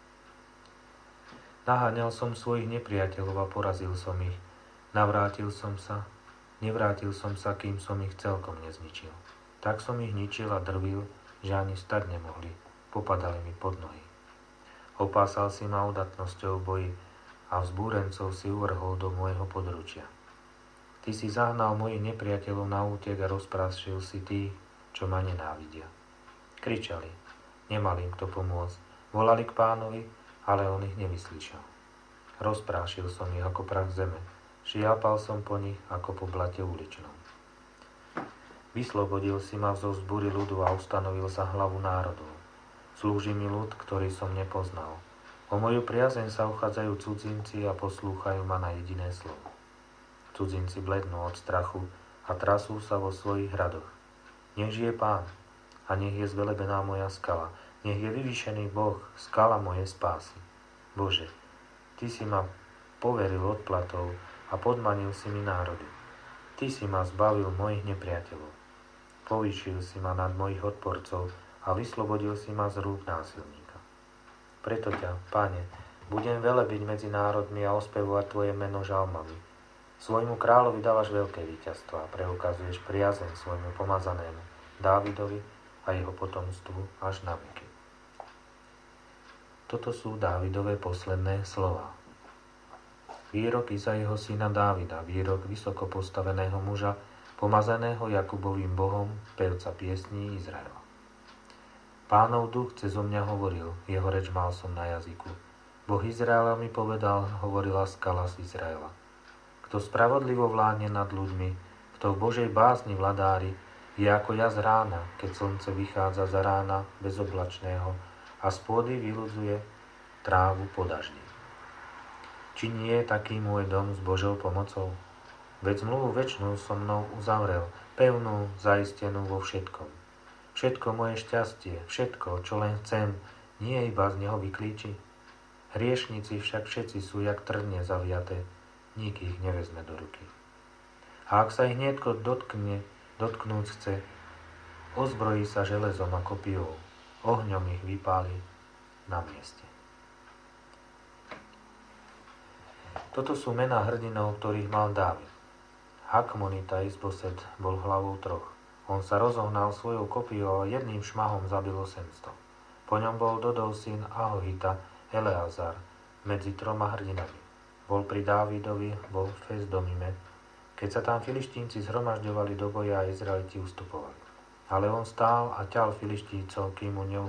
Naháňal som svojich nepriateľov a porazil som ich. Nevrátil som sa, kým som ich celkom nezničil. Tak som ich ničil a drvil, že ani stať nemohli. Popadali mi pod nohy. Opásal si ma udatnosťou boji a vzbúrencov si uvrhol do môjho područia. Ty si zahnal mojich nepriateľov na útek a rozprášil si tých, čo ma nenávidia. Kričali, nemali im kto pomôcť. Volali k Pánovi, ale on ich nevyslyšal. Rozprášil som ich ako prach zeme. Šiapal som po nich ako po blate uličnom. Vyslobodil si ma zo vzbúry ľudu a ustanovil za hlavu národov. Slúži mi ľud, ktorý som nepoznal. O moju priazeň sa uchádzajú cudzinci a poslúchajú ma na jediné slovo. Cudzinci blednú od strachu a trasú sa vo svojich hradoch. Nech žije Pán a nech je zvelebená moja skala. Nech je vyvýšený Boh, skala mojej spásy. Bože, Ty si ma poveril odplatou a podmanil si mi národy. Ty si ma zbavil mojich nepriateľov. Povýšil si ma nad mojich odporcov a vyslobodil si ma z rúk násilníka. Preto ťa, Pane, budem velebiť medzi národmi a ospevovať Tvoje meno žalmami. Svojmu kráľovi dávaš veľké víťazstvo a preukazuješ priazeň svojmu pomazanému Dávidovi a jeho potomstvu až na veky. Toto sú Dávidové posledné slová. Výrok Izaiho syna Dávida, výrok vysoko postaveného muža, pomazaného Jakubovým Bohom, pevca piesní Izraela. Pánov duch cezo mňa hovoril, jeho reč mal som na jazyku. Boh Izraela mi povedal, hovorila skala z Izraela. Kto spravodlivo vládne nad ľuďmi, kto v Božej bázni vladári, je ako jas rána, keď slnce vychádza za rána bezoblačného a z pôdy vyludzuje trávu po daždi. Či nie je taký môj dom s Božou pomocou? Veď zmluvu večnú so mnou uzavrel, pevnú, zaistenú vo všetkom. Všetko moje šťastie, všetko, čo len chcem, nie iba z neho vyklíči. Hriešnici však všetci sú jak trne zaviaté, nik ich nevezme do ruky. A ak sa ich niekto dotknúť chce, ozbrojí sa železom a kopijou, ohňom ich vypáli na mieste. Toto sú mená hrdinov, ktorých mal Dávid. Hakmonita Isboset bol hlavou troch. On sa rozohnal svojou kopijou a jedným šmahom zabil 800. Po ňom bol Dodov syn Ahohita Eleazar medzi 3 hrdinami. Bol pri Dávidovi vo Fesdomime, keď sa tam Filištínci zhromažďovali do boja a Izraeliti ustupovali. Ale on stál a ťal Filištíncov, kým mu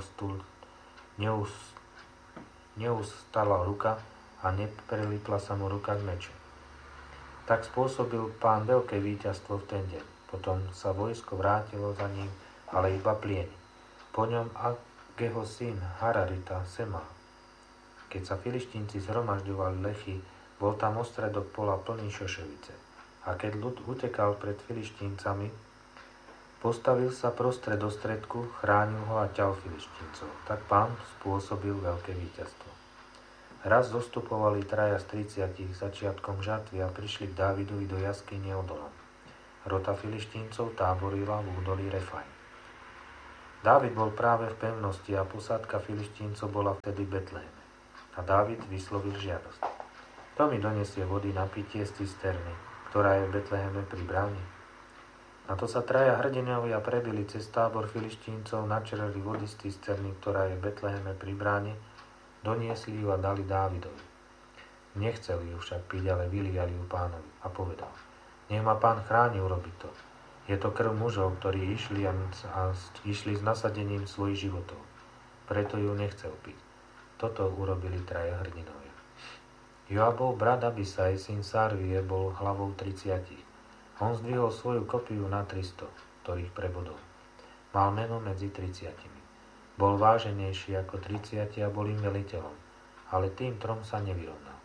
neustala ruka a neprelipla sa mu ruka k meču. Tak spôsobil Pán veľké víťazstvo v ten deň. Potom sa vojsko vrátilo za ním, ale iba plieni. Po ňom Ageho syn Hararita Sema. Keď sa Filištínci zhromažďovali lechy, bol tam ostredok pola plný šošovice. A keď ľud utekal pred Filištíncami, postavil sa prostred ostredku, chránil ho a ťal Filištíncov. Tak Pán spôsobil veľké víťazstvo. Raz zostupovali 3 z 30 začiatkom žatvy a prišli k Dávidovi do jaskyne Odolam. Rota Filištíncov táborila v údolí Refaim. Dávid bol práve v pevnosti a posádka Filištíncov bola vtedy v Betléme. A Dávid vyslovil žiadosť. Kto mi donesie vody na pitie z cisterny, ktorá je v Betléme pri bráne? Na to sa traja hrdinovia prebili cez tábor Filištíncov, načerali vody z cisterny, ktorá je v Betléme pri bráne, doniesli ju a dali Dávidovi. Nechceli ju však piť, ale vyliali ju pánovi a povedal: Nech ma pán chráni urobiť to. Je to krv mužov, ktorí išli s nasadením svojich životov. Preto ju nechcel piť. Toto urobili traja hrdinovia. Joabov brat Abisaj, syn Sárvie, bol hlavou 30. On zdvihol svoju kopiu na 300, ktorých prebodol. Mal meno medzi 30. Bol váženejší ako 30 a bol im veliteľom, ale tým trom sa nevyrovnal.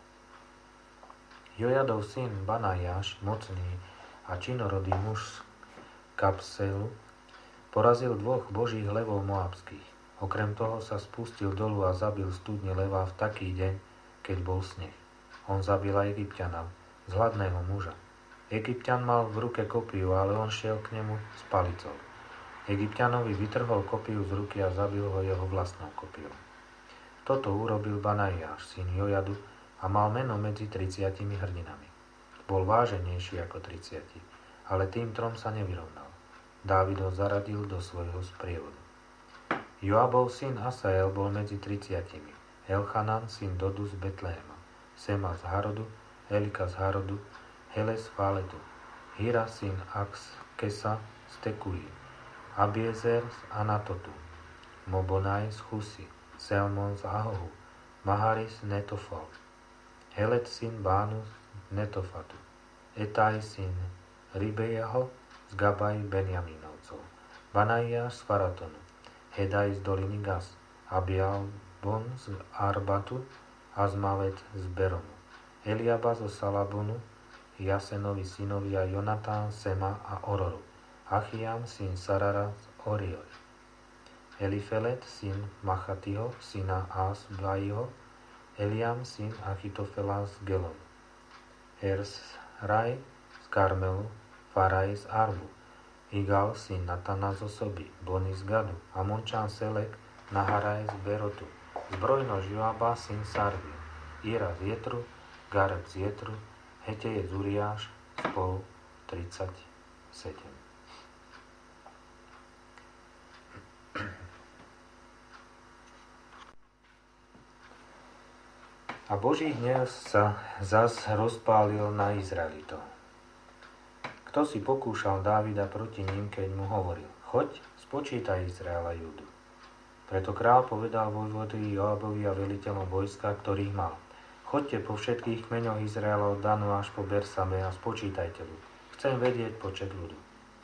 Jojadov syn Banajáš, mocný a činorodý muž z Kapselu, porazil 2 božích levov moabských. Okrem toho sa spustil dolu a zabil studne leva v taký deň, keď bol sneh. On zabil aj Egypťana, zhladného muža. Egypťan mal v ruke kopiu, ale on šiel k nemu s palicou. Egypťanovi vytrhol kopiu z ruky a zabil ho jeho vlastnou kopiou. Toto urobil Banajáš, syn Jojadu, a mal meno medzi 30 hrdinami. Bol váženejší ako 30, ale tým trom sa nevyrovnal. Dávid ho zaradil do svojho sprievodu. Joabov syn Asael bol medzi 30. Elchanan syn Dodu z Betléma, Sema z Harodu, Elika z Harodu, Heles z Fáletu, Hira syn Akskesa z Tekuji, Abiezer z Anatotu, Mobonaj z Chusy, Selmon z Ahohu, Maharis z Netofal, Helet syn Bánu z Netofatu, Etaj syn Ribejaho z Gabaj Benjamínovcov, Banajáš z Faratonu, Hedaj z doliny Gas, Abialbon z Arbatu, Azmavet z Beromu, Eliaba zo Salabonu, Jasenovi synovia Jonatán, Sema a Ororu, Achiam syn Sarara z Orioj, Elifelet syn Machatiho, syna Asbaiho, Eliam syn Achitofela z Gelonu, Ersraj z Karmelu, Faraj z Arbu, Igal syn Natana z Osoby, Boni z Gadu, Amončan Selek, Naharaj z Berotu, zbrojnož Joaba syn Sarvie, Ira z Jetru, Gareb z Jetru, Heteje z Uriáš, spolu 37. A Boží hnev sa zas rozpálil na Izraelitov. Kto si pokúšal Dávida proti ním, keď mu hovoril: Choď, spočítaj Izraela Júdu. Preto král povedal vojvodovi Joabovi a veliteľom vojska, ktorých mal: Choďte po všetkých kmeňoch Izraela od Danu až po Bersabe a spočítajte ľud. Chcem vedieť počet ľudu.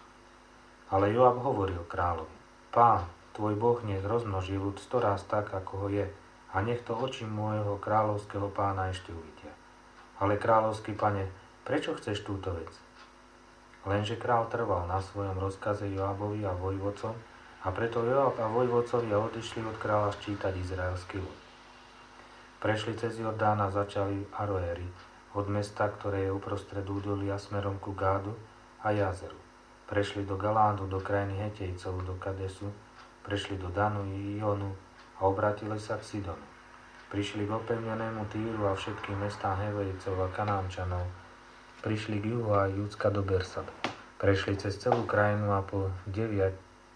Ale Joab hovoril kráľovi: Pán, tvoj Boh nech rozmnoží ľud 100 raz tak, ako ho je, a nech to oči môjho kráľovského pána ešte uvidia. Ale kráľovský pane, prečo chceš túto vec? Lenže král trval na svojom rozkaze Joabovi a vojvodcom, a preto Joab a vojvodcovia odišli od kráľa ščítať izraelský ľud. Prešli cez Jordán a začali Aroéry, od mesta, ktoré je uprostred údolia smerom ku Gádu a Jazeru. Prešli do Galádu, do krajiny Hetejcov, do Kadesu, prešli do Danu i Ionu a obrátili sa k Sidonu. Prišli k opevnenému Týru a všetkým mestám Hevejcov a Kanánčanov. Prišli k juhu a Judska do Bersabe. Prešli cez celú krajinu a po 9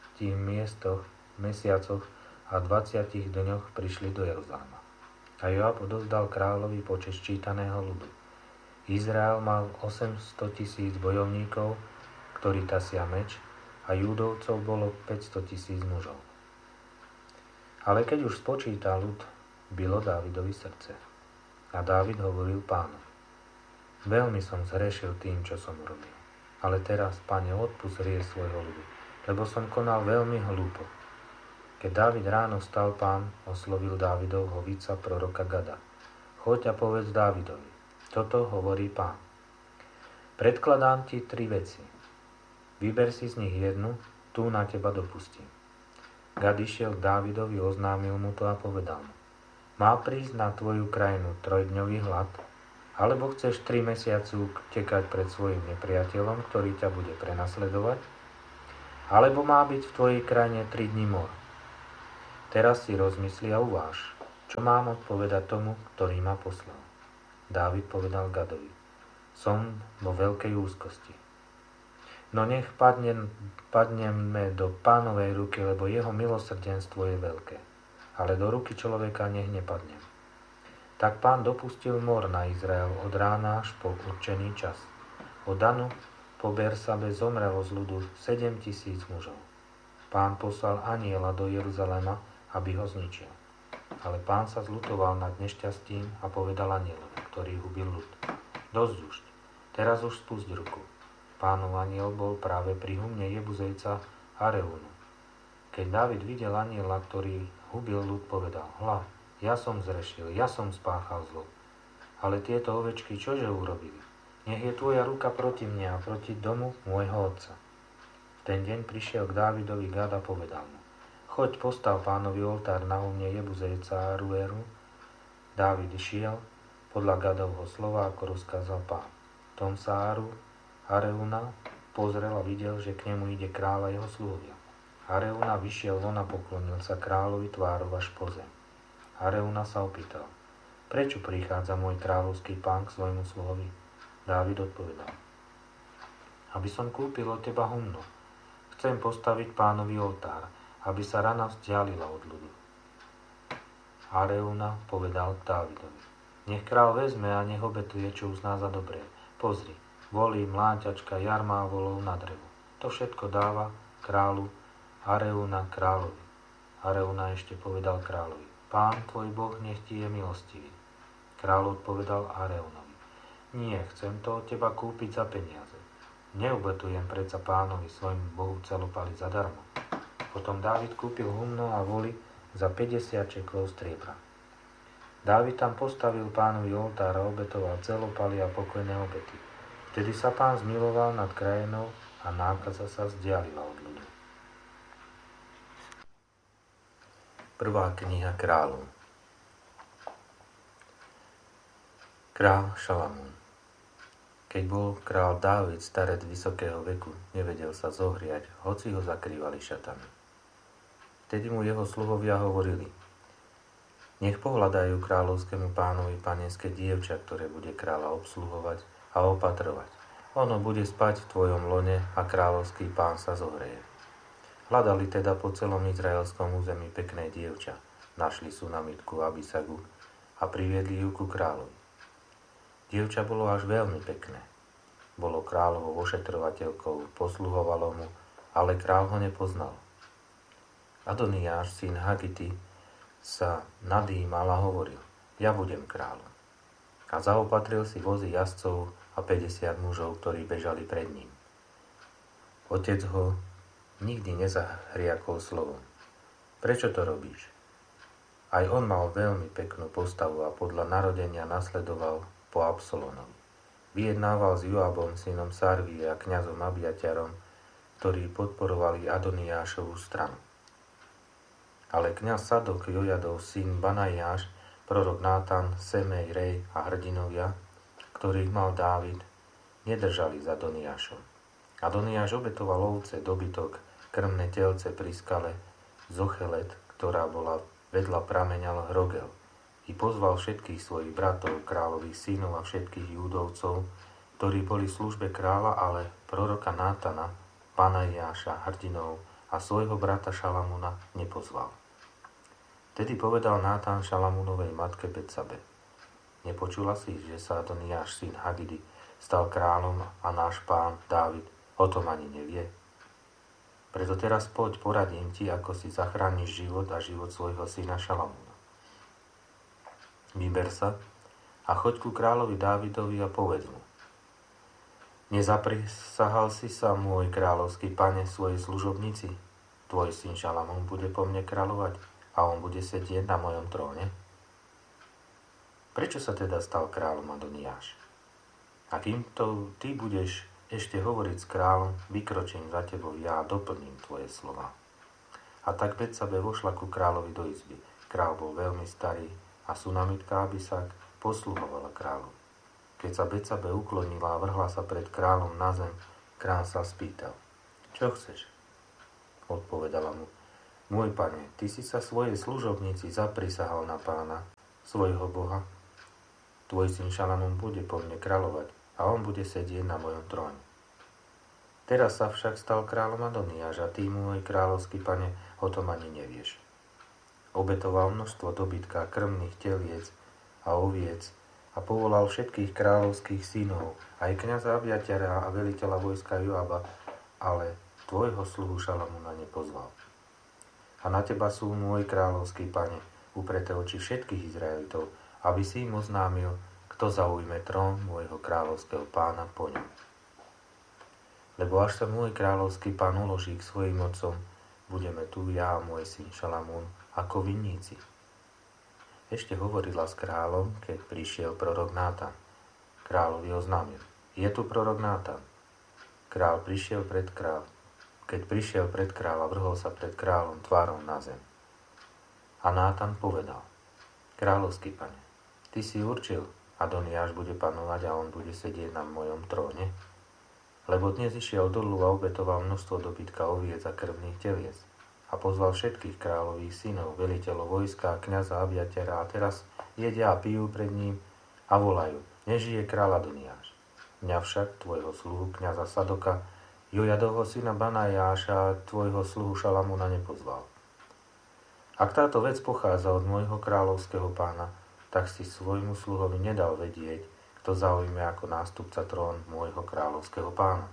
mesiacoch a 20 dňoch prišli do Jeruzalema. A Joab odovzdal kráľovi počet ščítaného ľudu. Izrael mal 800 000 bojovníkov, ktorí tasia meč, a Júdovcov bolo 500 000 mužov. Ale keď už spočítal ľud, bylo Dávidovi srdce. A Dávid hovoril Pánu: Veľmi som zhrešil tým, čo som urobil. Ale teraz, Pane, odpusť hriech svojho ľudu, lebo som konal veľmi hlúpo. Keď Dávid ráno vstal, Pán oslovil Dávidovho víca proroka Gada: Choď a povedz Dávidovi: Toto hovorí Pán. Predkladám ti 3 veci. Vyber si z nich jednu, tú na teba dopustím. Gad išiel k Dávidovi, oznámil mu to a povedal mu: Má prísť na tvoju krajinu 3-dňový hlad, Alebo chceš 3 mesiace tekať pred svojim nepriateľom, ktorý ťa bude prenasledovať? Alebo má byť v tvojej krajine 3 dní mor? Teraz si rozmysli a uváž, čo mám odpovedať tomu, ktorý ma poslal. Dávid povedal Gadovi, som vo veľkej úzkosti. No nech padneme do Pánovej ruky, lebo jeho milosrdenstvo je veľké. Ale do ruky človeka nech nepadnem. Tak Pán dopustil mor na Izrael od rána až po určený čas. Od Danu po Bersabe zomrelo z ľudu 7 000 mužov. Pán poslal anjela do Jeruzalema, aby ho zničil. Ale Pán sa zľutoval nad nešťastím a povedal anjelovi, ktorý hubil ľud. Dosť už, teraz už spusť ruku. Pánov anjel bol práve pri humne Jebuzejca Areúnu. Keď Dávid videl anjela, ktorý hubil ľud, povedal, hľa, ja som zrešil, ja som spáchal zlo. Ale tieto ovečky čože urobili? Nech je tvoja ruka proti mne a proti domu môjho otca. V ten deň prišiel k Dávidovi Gad a povedal mu, choď postav Pánovi oltár na humne Jebuzejca Aruéru. Dávid išiel podľa Gadovho slova, ako rozkázal Pán. Tom sa Areúna pozrel a videl, že k nemu ide kráľ a jeho sluhovia. Areúna vyšiel von a poklonil sa kráľovi tvárov až po zem. Areúna sa opýtal, prečo prichádza môj kráľovský pán k svojmu sluhovi? Dávid odpovedal, aby som kúpil od teba humno. Chcem postaviť Pánovi oltár, aby sa rana vzdialila od ľudu. Areúna povedal k Dávidovi, nech kráľ vezme a nech obetuje, čo uzná za dobré. Pozri, volí, mláťačka, jarma a volov na drevo. To všetko dáva kráľu Areúna kráľovi. Areúna ešte povedal kráľovi, Pán tvoj Boh nech ti je milostivý. Kráľ odpovedal Areúnovi, nie, chcem to od teba kúpiť za peniaze. Neubetujem predsa Pánovi svojmu Bohu celopaly zadarmo. Potom Dávid kúpil humno a voli za 50 šeklov striebra. Dávid tam postavil Pánovi oltár a obetoval celopaly a pokojné obety. Vtedy sa Pán zmiloval nad krajinou a nákaza sa vzdialila od ľudí. Prvá kniha kráľov. Král Šalamún. Keď bol král Dávid starec vysokého veku, nevedel sa zohriať, hoci ho zakrývali šatami. Vtedy mu jeho sluhovia hovorili, nech pohľadajú kráľovskému pánovi panenské dievča, ktoré bude kráľa obsluhovať a opatrovať. Ono bude spať v tvojom lone a kráľovský pán sa zohreje. Hľadali teda po celom izraelskom území pekné dievča, našli Sunamitku Abisagu a priviedli ju ku kráľovi. Dievča bolo až veľmi pekné. Bolo kráľovou ošetrovateľkou, posluhovalo mu, ale kráľ ho nepoznal. Adoniáš, syn Hagity, sa nadýmal a hovoril, ja budem kráľom. A zaopatril si vozy jazdcov a 50 mužov, ktorí bežali pred ním. Otec ho nikdy nezahriakol slovom. Prečo to robíš? Aj on mal veľmi peknú postavu a podľa narodenia nasledoval po Absalónovi. Vyjednával s Joabom, synom Sarvie a kňazom Abiaťarom, ktorí podporovali Adoniášovu stranu. Ale kňaz Sadok, Jojadov syn Banajáš, prorok Nátan, Semej, Rej a hrdinovia, ktorých mal Dávid, nedržali za Adoniášom. Adoniáš obetoval ovce, dobytok, krmné telce pri skale Zochelet, ktorá bola vedľa prameňa Rogel, i pozval všetkých svojich bratov, kráľových synov a všetkých Júdovcov, ktorí boli v službe kráľa, ale proroka Nátana, Banajáša, hrdinov a svojho brata Šalamúna nepozval. Vtedy povedal Nátan Šalamúnovej matke Betsabe, nepočula si, že sa Adoniáš, syn Hagidy, stal kráľom a náš pán Dávid o tom ani nevie? Preto teraz poď, poradím ti, ako si zachrániš život a život svojho syna Šalamúna. Vyber sa a choď ku kráľovi Dávidovi a povedz mu, nezaprisahal si sa, môj kráľovský pane, svojej služobnici? Tvoj syn Šalamún bude po mne kráľovať a on bude sedieť na mojom tróne? Prečo sa teda stal kráľom Adoniáš? A kým to ty budeš ešte hovoriť s kráľom, vykročím za tebou ja a doplním tvoje slova. A tak Betsabe vošla ku kráľovi do izby. Kráľ bol veľmi starý a Sunamitka Abisag posluhovala kráľu. Keď sa Betsabe uklonila a vrhla sa pred kráľom na zem, kráľ sa spýtal: Čo chceš? Odpovedala mu: Môj pane, ty si sa svojej služobnici zaprisahal na pána, svojho boha. Tvoj syn Šalamún bude po mne kráľovať a on bude sedieť na mojom tróne. Teraz sa však stal kráľom Adoniáš a ty, môj kráľovský pane, o tom ani nevieš. Obetoval množstvo dobytka, krmných teliec a oviec a povolal všetkých kráľovských synov, aj kňaza Abiatara a veliteľa vojska Joaba, ale tvojho sluhu Šalamúna nepozval. A na teba sú, môj kráľovský pane, upreté oči všetkých Izraelitov, aby si im oznámil, kto zaujme trón môjho kráľovského pána po ňom. Lebo až sa môj kráľovský pán uloží k svojim otcom, budeme tu ja a môj syn Šalamún ako vinníci. Ešte hovorila s kráľom, keď prišiel prorok Nátan. Kráľovi oznámil: Je tu prorok Nátan. Keď prišiel pred kráľa, vrhol sa pred kráľom tvárom na zem. A Nátan povedal: Kráľovský pane, ty si určil, Adoniáš bude panovať a on bude sedieť na mojom tróne? Lebo dnes išiel dolu a obetoval množstvo dobytka, oviec a krvných teliec a pozval všetkých kráľových synov, veliteľov vojska a kňaza Abiatara a teraz jedia a pijú pred ním a volajú: Nežije kráľ Adoniáš. Mňa však, tvojho sluhu kňaza Sadoka, Jojadovho syna Banajáša a tvojho sluhu Šalamúna nepozval. Ak táto vec pochádza od môjho kráľovského pána, tak si svojmu sluhovi nedal vedieť, kto zaujme ako nástupca trón môjho kráľovského pána.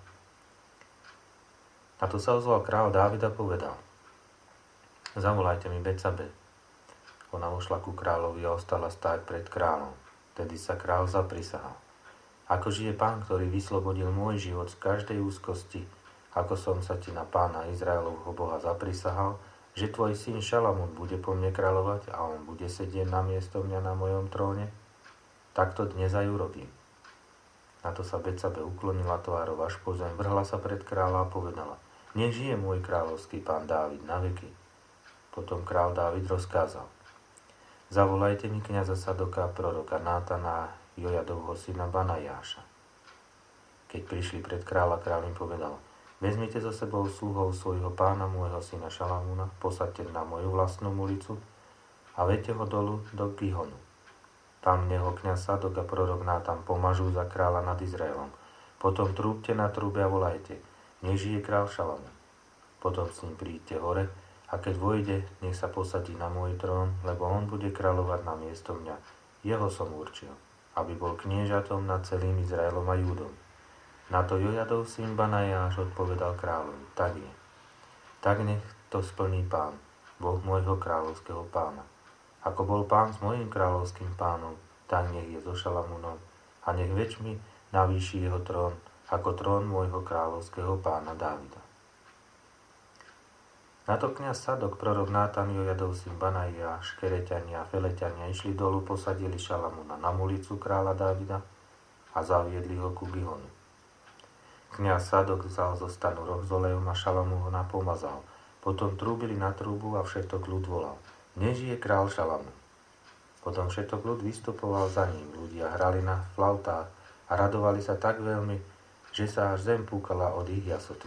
Na to sa ozval kráľ Dávid a povedal: Zavolajte mi Betsabe. Ona ušla ku kráľovi a ostala stáť pred kráľom. Tedy sa kráľ zaprisahal: Ako žije pán, ktorý vyslobodil môj život z každej úzkosti, ako som sa ti na pána Izraelovho Boha zaprisahal, že tvoj syn Šalamún bude po mne kráľovať a on bude sedieť na miesto mňa na mojom tróne, tak to dnes aj urobím. Na to sa Betsabe uklonila tvárou až po zem, vrhla sa pred kráľa a povedala: Nech žije môj kráľovský pán Dávid na veky. Potom kráľ Dávid rozkázal: Zavolajte mi kňaza Sadoka, proroka Nátana a Jojadovho syna Banajáša. Keď prišli pred kráľa, kráľ im povedal: Vezmite so sebou sluhov svojho pána, môjho syna Šalamúna, posaďte na moju vlastnú ulicu a vedte ho dolu do Gihonu. Tam neho kňaz Sadok a prorok Nátan pomažú za kráľa nad Izraelom. Potom trúbte na trúbe a volajte: Nech žije kráľ Šalamún. Potom s ním príďte hore a keď vojde, nech sa posadí na môj trón, lebo on bude kráľovať na miesto mňa. Jeho som určil, aby bol kniežatom nad celým Izraelom a Júdom. Na to Jojadov syn Banajáš odpovedal kráľovi: Tak je. Tak nech to splní pán, Boh môjho kráľovského pána. Ako bol pán s mojím kráľovským pánom, tak nech je so Šalamúnom a nech väčšmi navýši jeho trón, ako trón môjho kráľovského pána Dávida. Na to kňaz Sadok, prorok Nátan, Jojadov syn Banajáš, Kereťania a Feleťania išli dolu, posadili Šalamúna na mulicu kráľa Dávida a zaviedli ho ku Gihonu. Kňaz Sadok vzal zo stanu roh s olejom a Šalamúna pomazal. Potom trúbili na trúbu a všetok ľud volal: Nežije král Šalamún. Potom všetok ľud vystupoval za ním. Ľudia hrali na flautách a radovali sa tak veľmi, že sa až zem púkala od ich jasotu.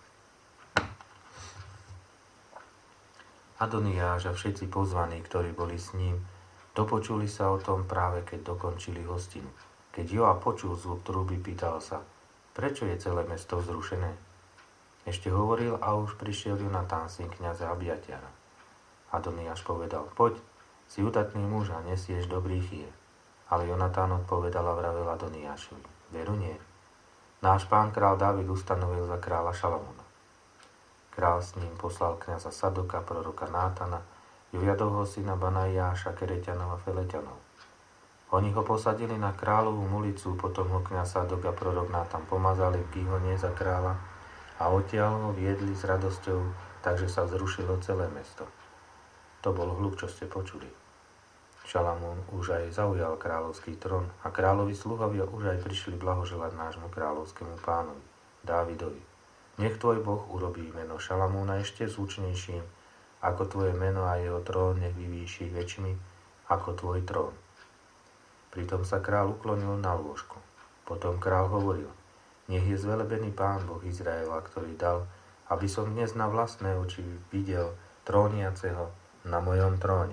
Adoniáš a všetci pozvaní, ktorí boli s ním, dopočuli sa o tom práve keď dokončili hostinu. Keď Joab počul zvuk trúby, pýtal sa: Prečo je celé mesto vzrušené? Ešte hovoril a už prišiel Jonatán, syn kňaza Abiatara. Adoniáš povedal: Poď, si udatný muž a nesieš dobrý chýr. Ale Jonatán odpovedal a vravel Adoniášovi: Veru nie. Náš pán král Dávid ustanovil za kráľa Šalamúna. Král s ním poslal kňaza Sadoka, proroka Nátana, Jojadovho syna Banajáša, Kereťanov a Feleťanov. Oni ho posadili na kráľovú mulicu, potom ho kňaz Sadok a prorok Nátan pomazali v Gihone za kráľa a odtiaľ ho viedli s radosťou, takže sa vzrušilo celé mesto. To bol hluk, čo ste počuli. Šalamún už aj zaujal kráľovský trón a kráľovi sluhovia už aj prišli blahoželať nášmu kráľovskému pánovi, Dávidovi. Nech tvoj Boh urobí meno Šalamúna ešte zvučnejším, ako tvoje meno a jeho trón nech vyvýši väčšmi ako tvoj trón. Pritom sa kráľ uklonil na lôžku. Potom král hovoril: Nech je zvelebený Pán Boh Izraela, ktorý dal, aby som dnes na vlastné oči videl tróniaceho na mojom tróne.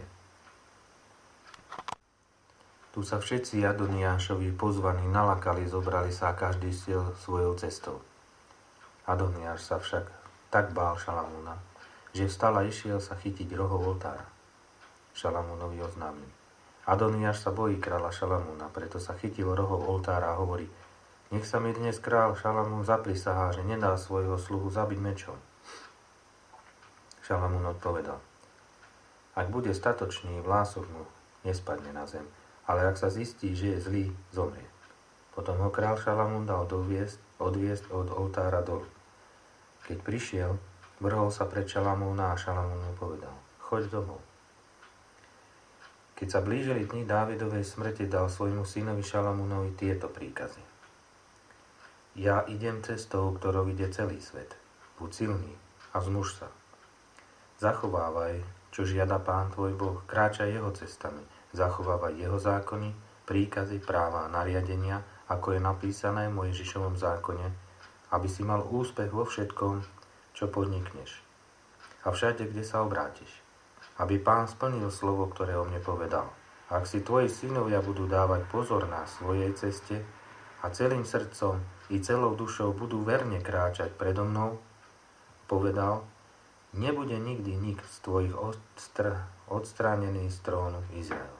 Tu sa všetci Adoniášovi pozvaní nalakali, zobrali sa a každý šiel svojou cestou. Adoniáš sa však tak bál Šalamúna, že vstal a išiel sa chytiť rohov oltára. Šalamúnovi oznámil: Adoniáš sa bojí kráľa Šalamúna, preto sa chytil rohov oltára a hovorí: Nech sa mi dnes kráľ Šalamún zaprisahá, že nedá svojho sluhu zabiť mečom. Šalamún odpovedal: Ak bude statočný, vlások mu nespadne na zem, ale ak sa zistí, že je zlý, zomrie. Potom ho kráľ Šalamún dal odviesť od oltára dolu. Keď prišiel, vrhol sa pred Šalamúna a Šalamún mu povedal: Choď domov. Keď sa blížili dni Dávidovej smrti, dal svojmu synovi Šalamúnovi tieto príkazy: Ja idem cestou, ktorou ide celý svet. Buď silný a zmuž sa. Zachovávaj, čo žiada Pán tvoj Boh, kráčaj jeho cestami, zachovávaj jeho zákony, príkazy, práva a nariadenia, ako je napísané v Mojžišovom zákone, aby si mal úspech vo všetkom, čo podnikneš. A všade, kde sa obrátiš. Aby Pán splnil slovo, ktoré o mne povedal. Ak si tvoji synovia budú dávať pozor na svojej ceste a celým srdcom i celou dušou budú verne kráčať predo mnou, povedal, nebude nikdy nik z tvojich odstránený z trónu Izraela.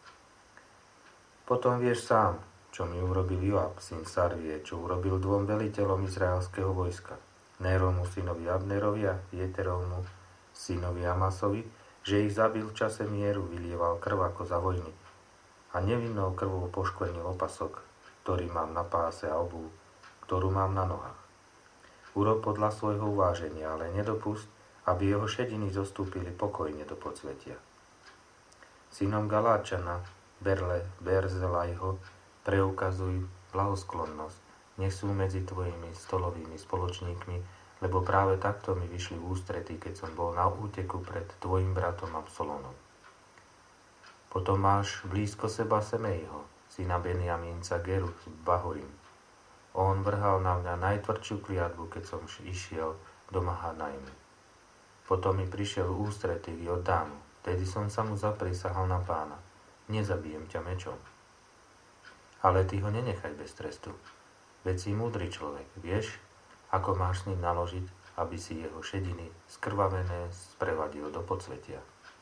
Potom vieš sám, čo mi urobil Joab, syn Sarvie, čo urobil dvom veliteľom izraelského vojska, Nérovmu synovi Abnerovi a Jeterovmu synovi Amasovi, že ich zabil v čase mieru, vylieval krv ako za vojny a nevinnou krvou poškvrnil opasok, ktorý mám na páse a obuv, ktorú mám na nohách. Urob podľa svojho uváženia, ale nedopusť, aby jeho šediny zostúpili pokojne do podsvetia. Synom Galáčana, Berzelajho, preukazuj blahosklonnosť, nech sú medzi tvojimi stolovými spoločníkmi, lebo práve takto mi vyšli v ústretí, keď som bol na úteku pred tvojim bratom Absalónom. Potom máš blízko seba Semejho, syna Benjamínca Geru z Bahorim. On vrhal na mňa najtvrdšiu kliatbu, keď som išiel do Mahanajmu. Potom mi prišiel v ústretí v Jordánu, tedy som sa mu zaprisahal na Pána. Nezabijem ťa mečom. Ale ty ho nenechaj bez trestu. Veď si múdry človek, vieš, ako máš s ním naložiť, aby si jeho šediny skrvavené sprevadil do podsvetia.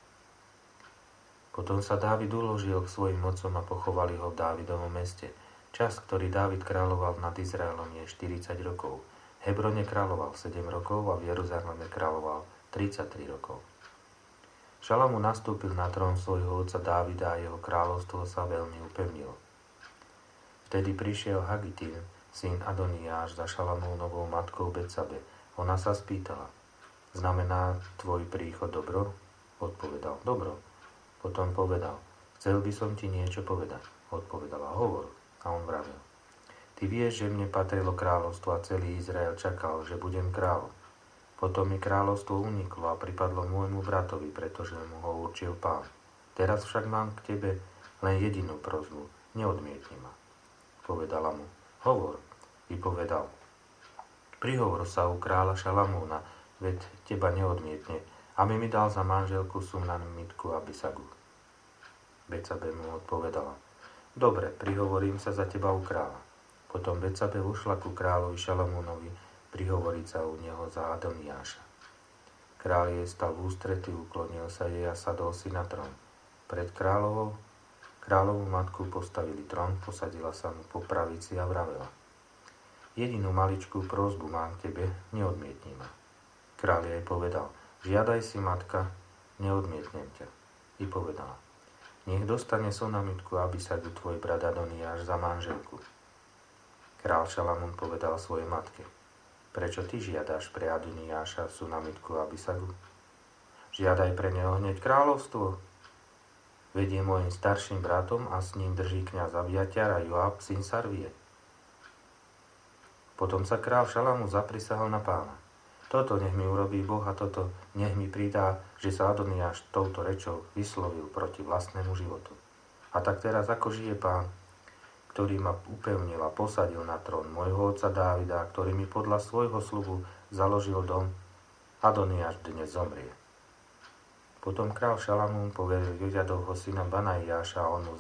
Potom sa Dávid uložil k svojim mocom a pochovali ho v Dávidovom meste. Čas, ktorý Dávid kráľoval nad Izraelom, je 40 rokov. V Hebrone kráľoval 7 rokov a v Jeruzaleme kráľoval 33 rokov. Šalamún nastúpil na trón svojho otca Dávida a jeho kráľovstvo sa veľmi upevnilo. Vtedy prišiel Hagitín, syn Adoniáš, za Šalamúnovou matkou Betsabe. Ona sa spýtala: Znamená tvoj príchod dobro? Odpovedal: Dobro. Potom povedal: Chcel by som ti niečo povedať. Odpovedala: Hovor. A on vravil: Ty vieš, že mne patrilo kráľovstvo a celý Izrael čakal, že budem kráľom. Potom mi kráľovstvo uniklo a pripadlo môjmu bratovi, pretože mu ho určil Pán. Teraz však mám k tebe len jedinú prosbu. Neodmietni ma. Povedala mu: Hovor. I povedal: Prihovor sa u kráľa Šalamúna, veď teba neodmietne, aby mi dal za manželku Sunamitku Abisagu. Betsabe mu odpovedala: Dobre, prihovorím sa za teba u kráľa. Potom Betsabe ušla ku kráľovi Šalamúnovi, prihovoriť sa u neho za Adoniáša. Kráľ jej stal v ústrety, uklonil sa jej a sadol si na trón. Pred kráľovú matku postavili trón, posadila sa mu po pravici a vravela: Jedinú maličkú prosbu mám k tebe, neodmietni ma. Kráľ jej povedal: Žiadaj si, matka, neodmietnem ťa. I povedala: Nech dostane Sunamitku Abisagu tvoj brat Adoniáš za manželku. Král Šalamún povedal svojej matke: Prečo ty žiadaš pre Adoniáša Sunamitku Abisagu? Žiadaj pre neho hneď kráľovstvo. Veď je môjim starším bratom a s ním drží kňaz Abiatar a Joab, syn Sarvie. Potom sa král Šalamún zaprisahal na Pána: Toto nech mi urobí Boh a toto nech mi pridá, že sa Adoniáš touto rečou vyslovil proti vlastnému životu. A tak teraz ako žije Pán, ktorý ma upevnil a posadil na trón môjho otca Dávida, ktorý mi podľa svojho sľubu založil dom, Adoniáš dnes zomrie. Potom král Šalamún poveril Jojadovho syna Banaiáša a on mu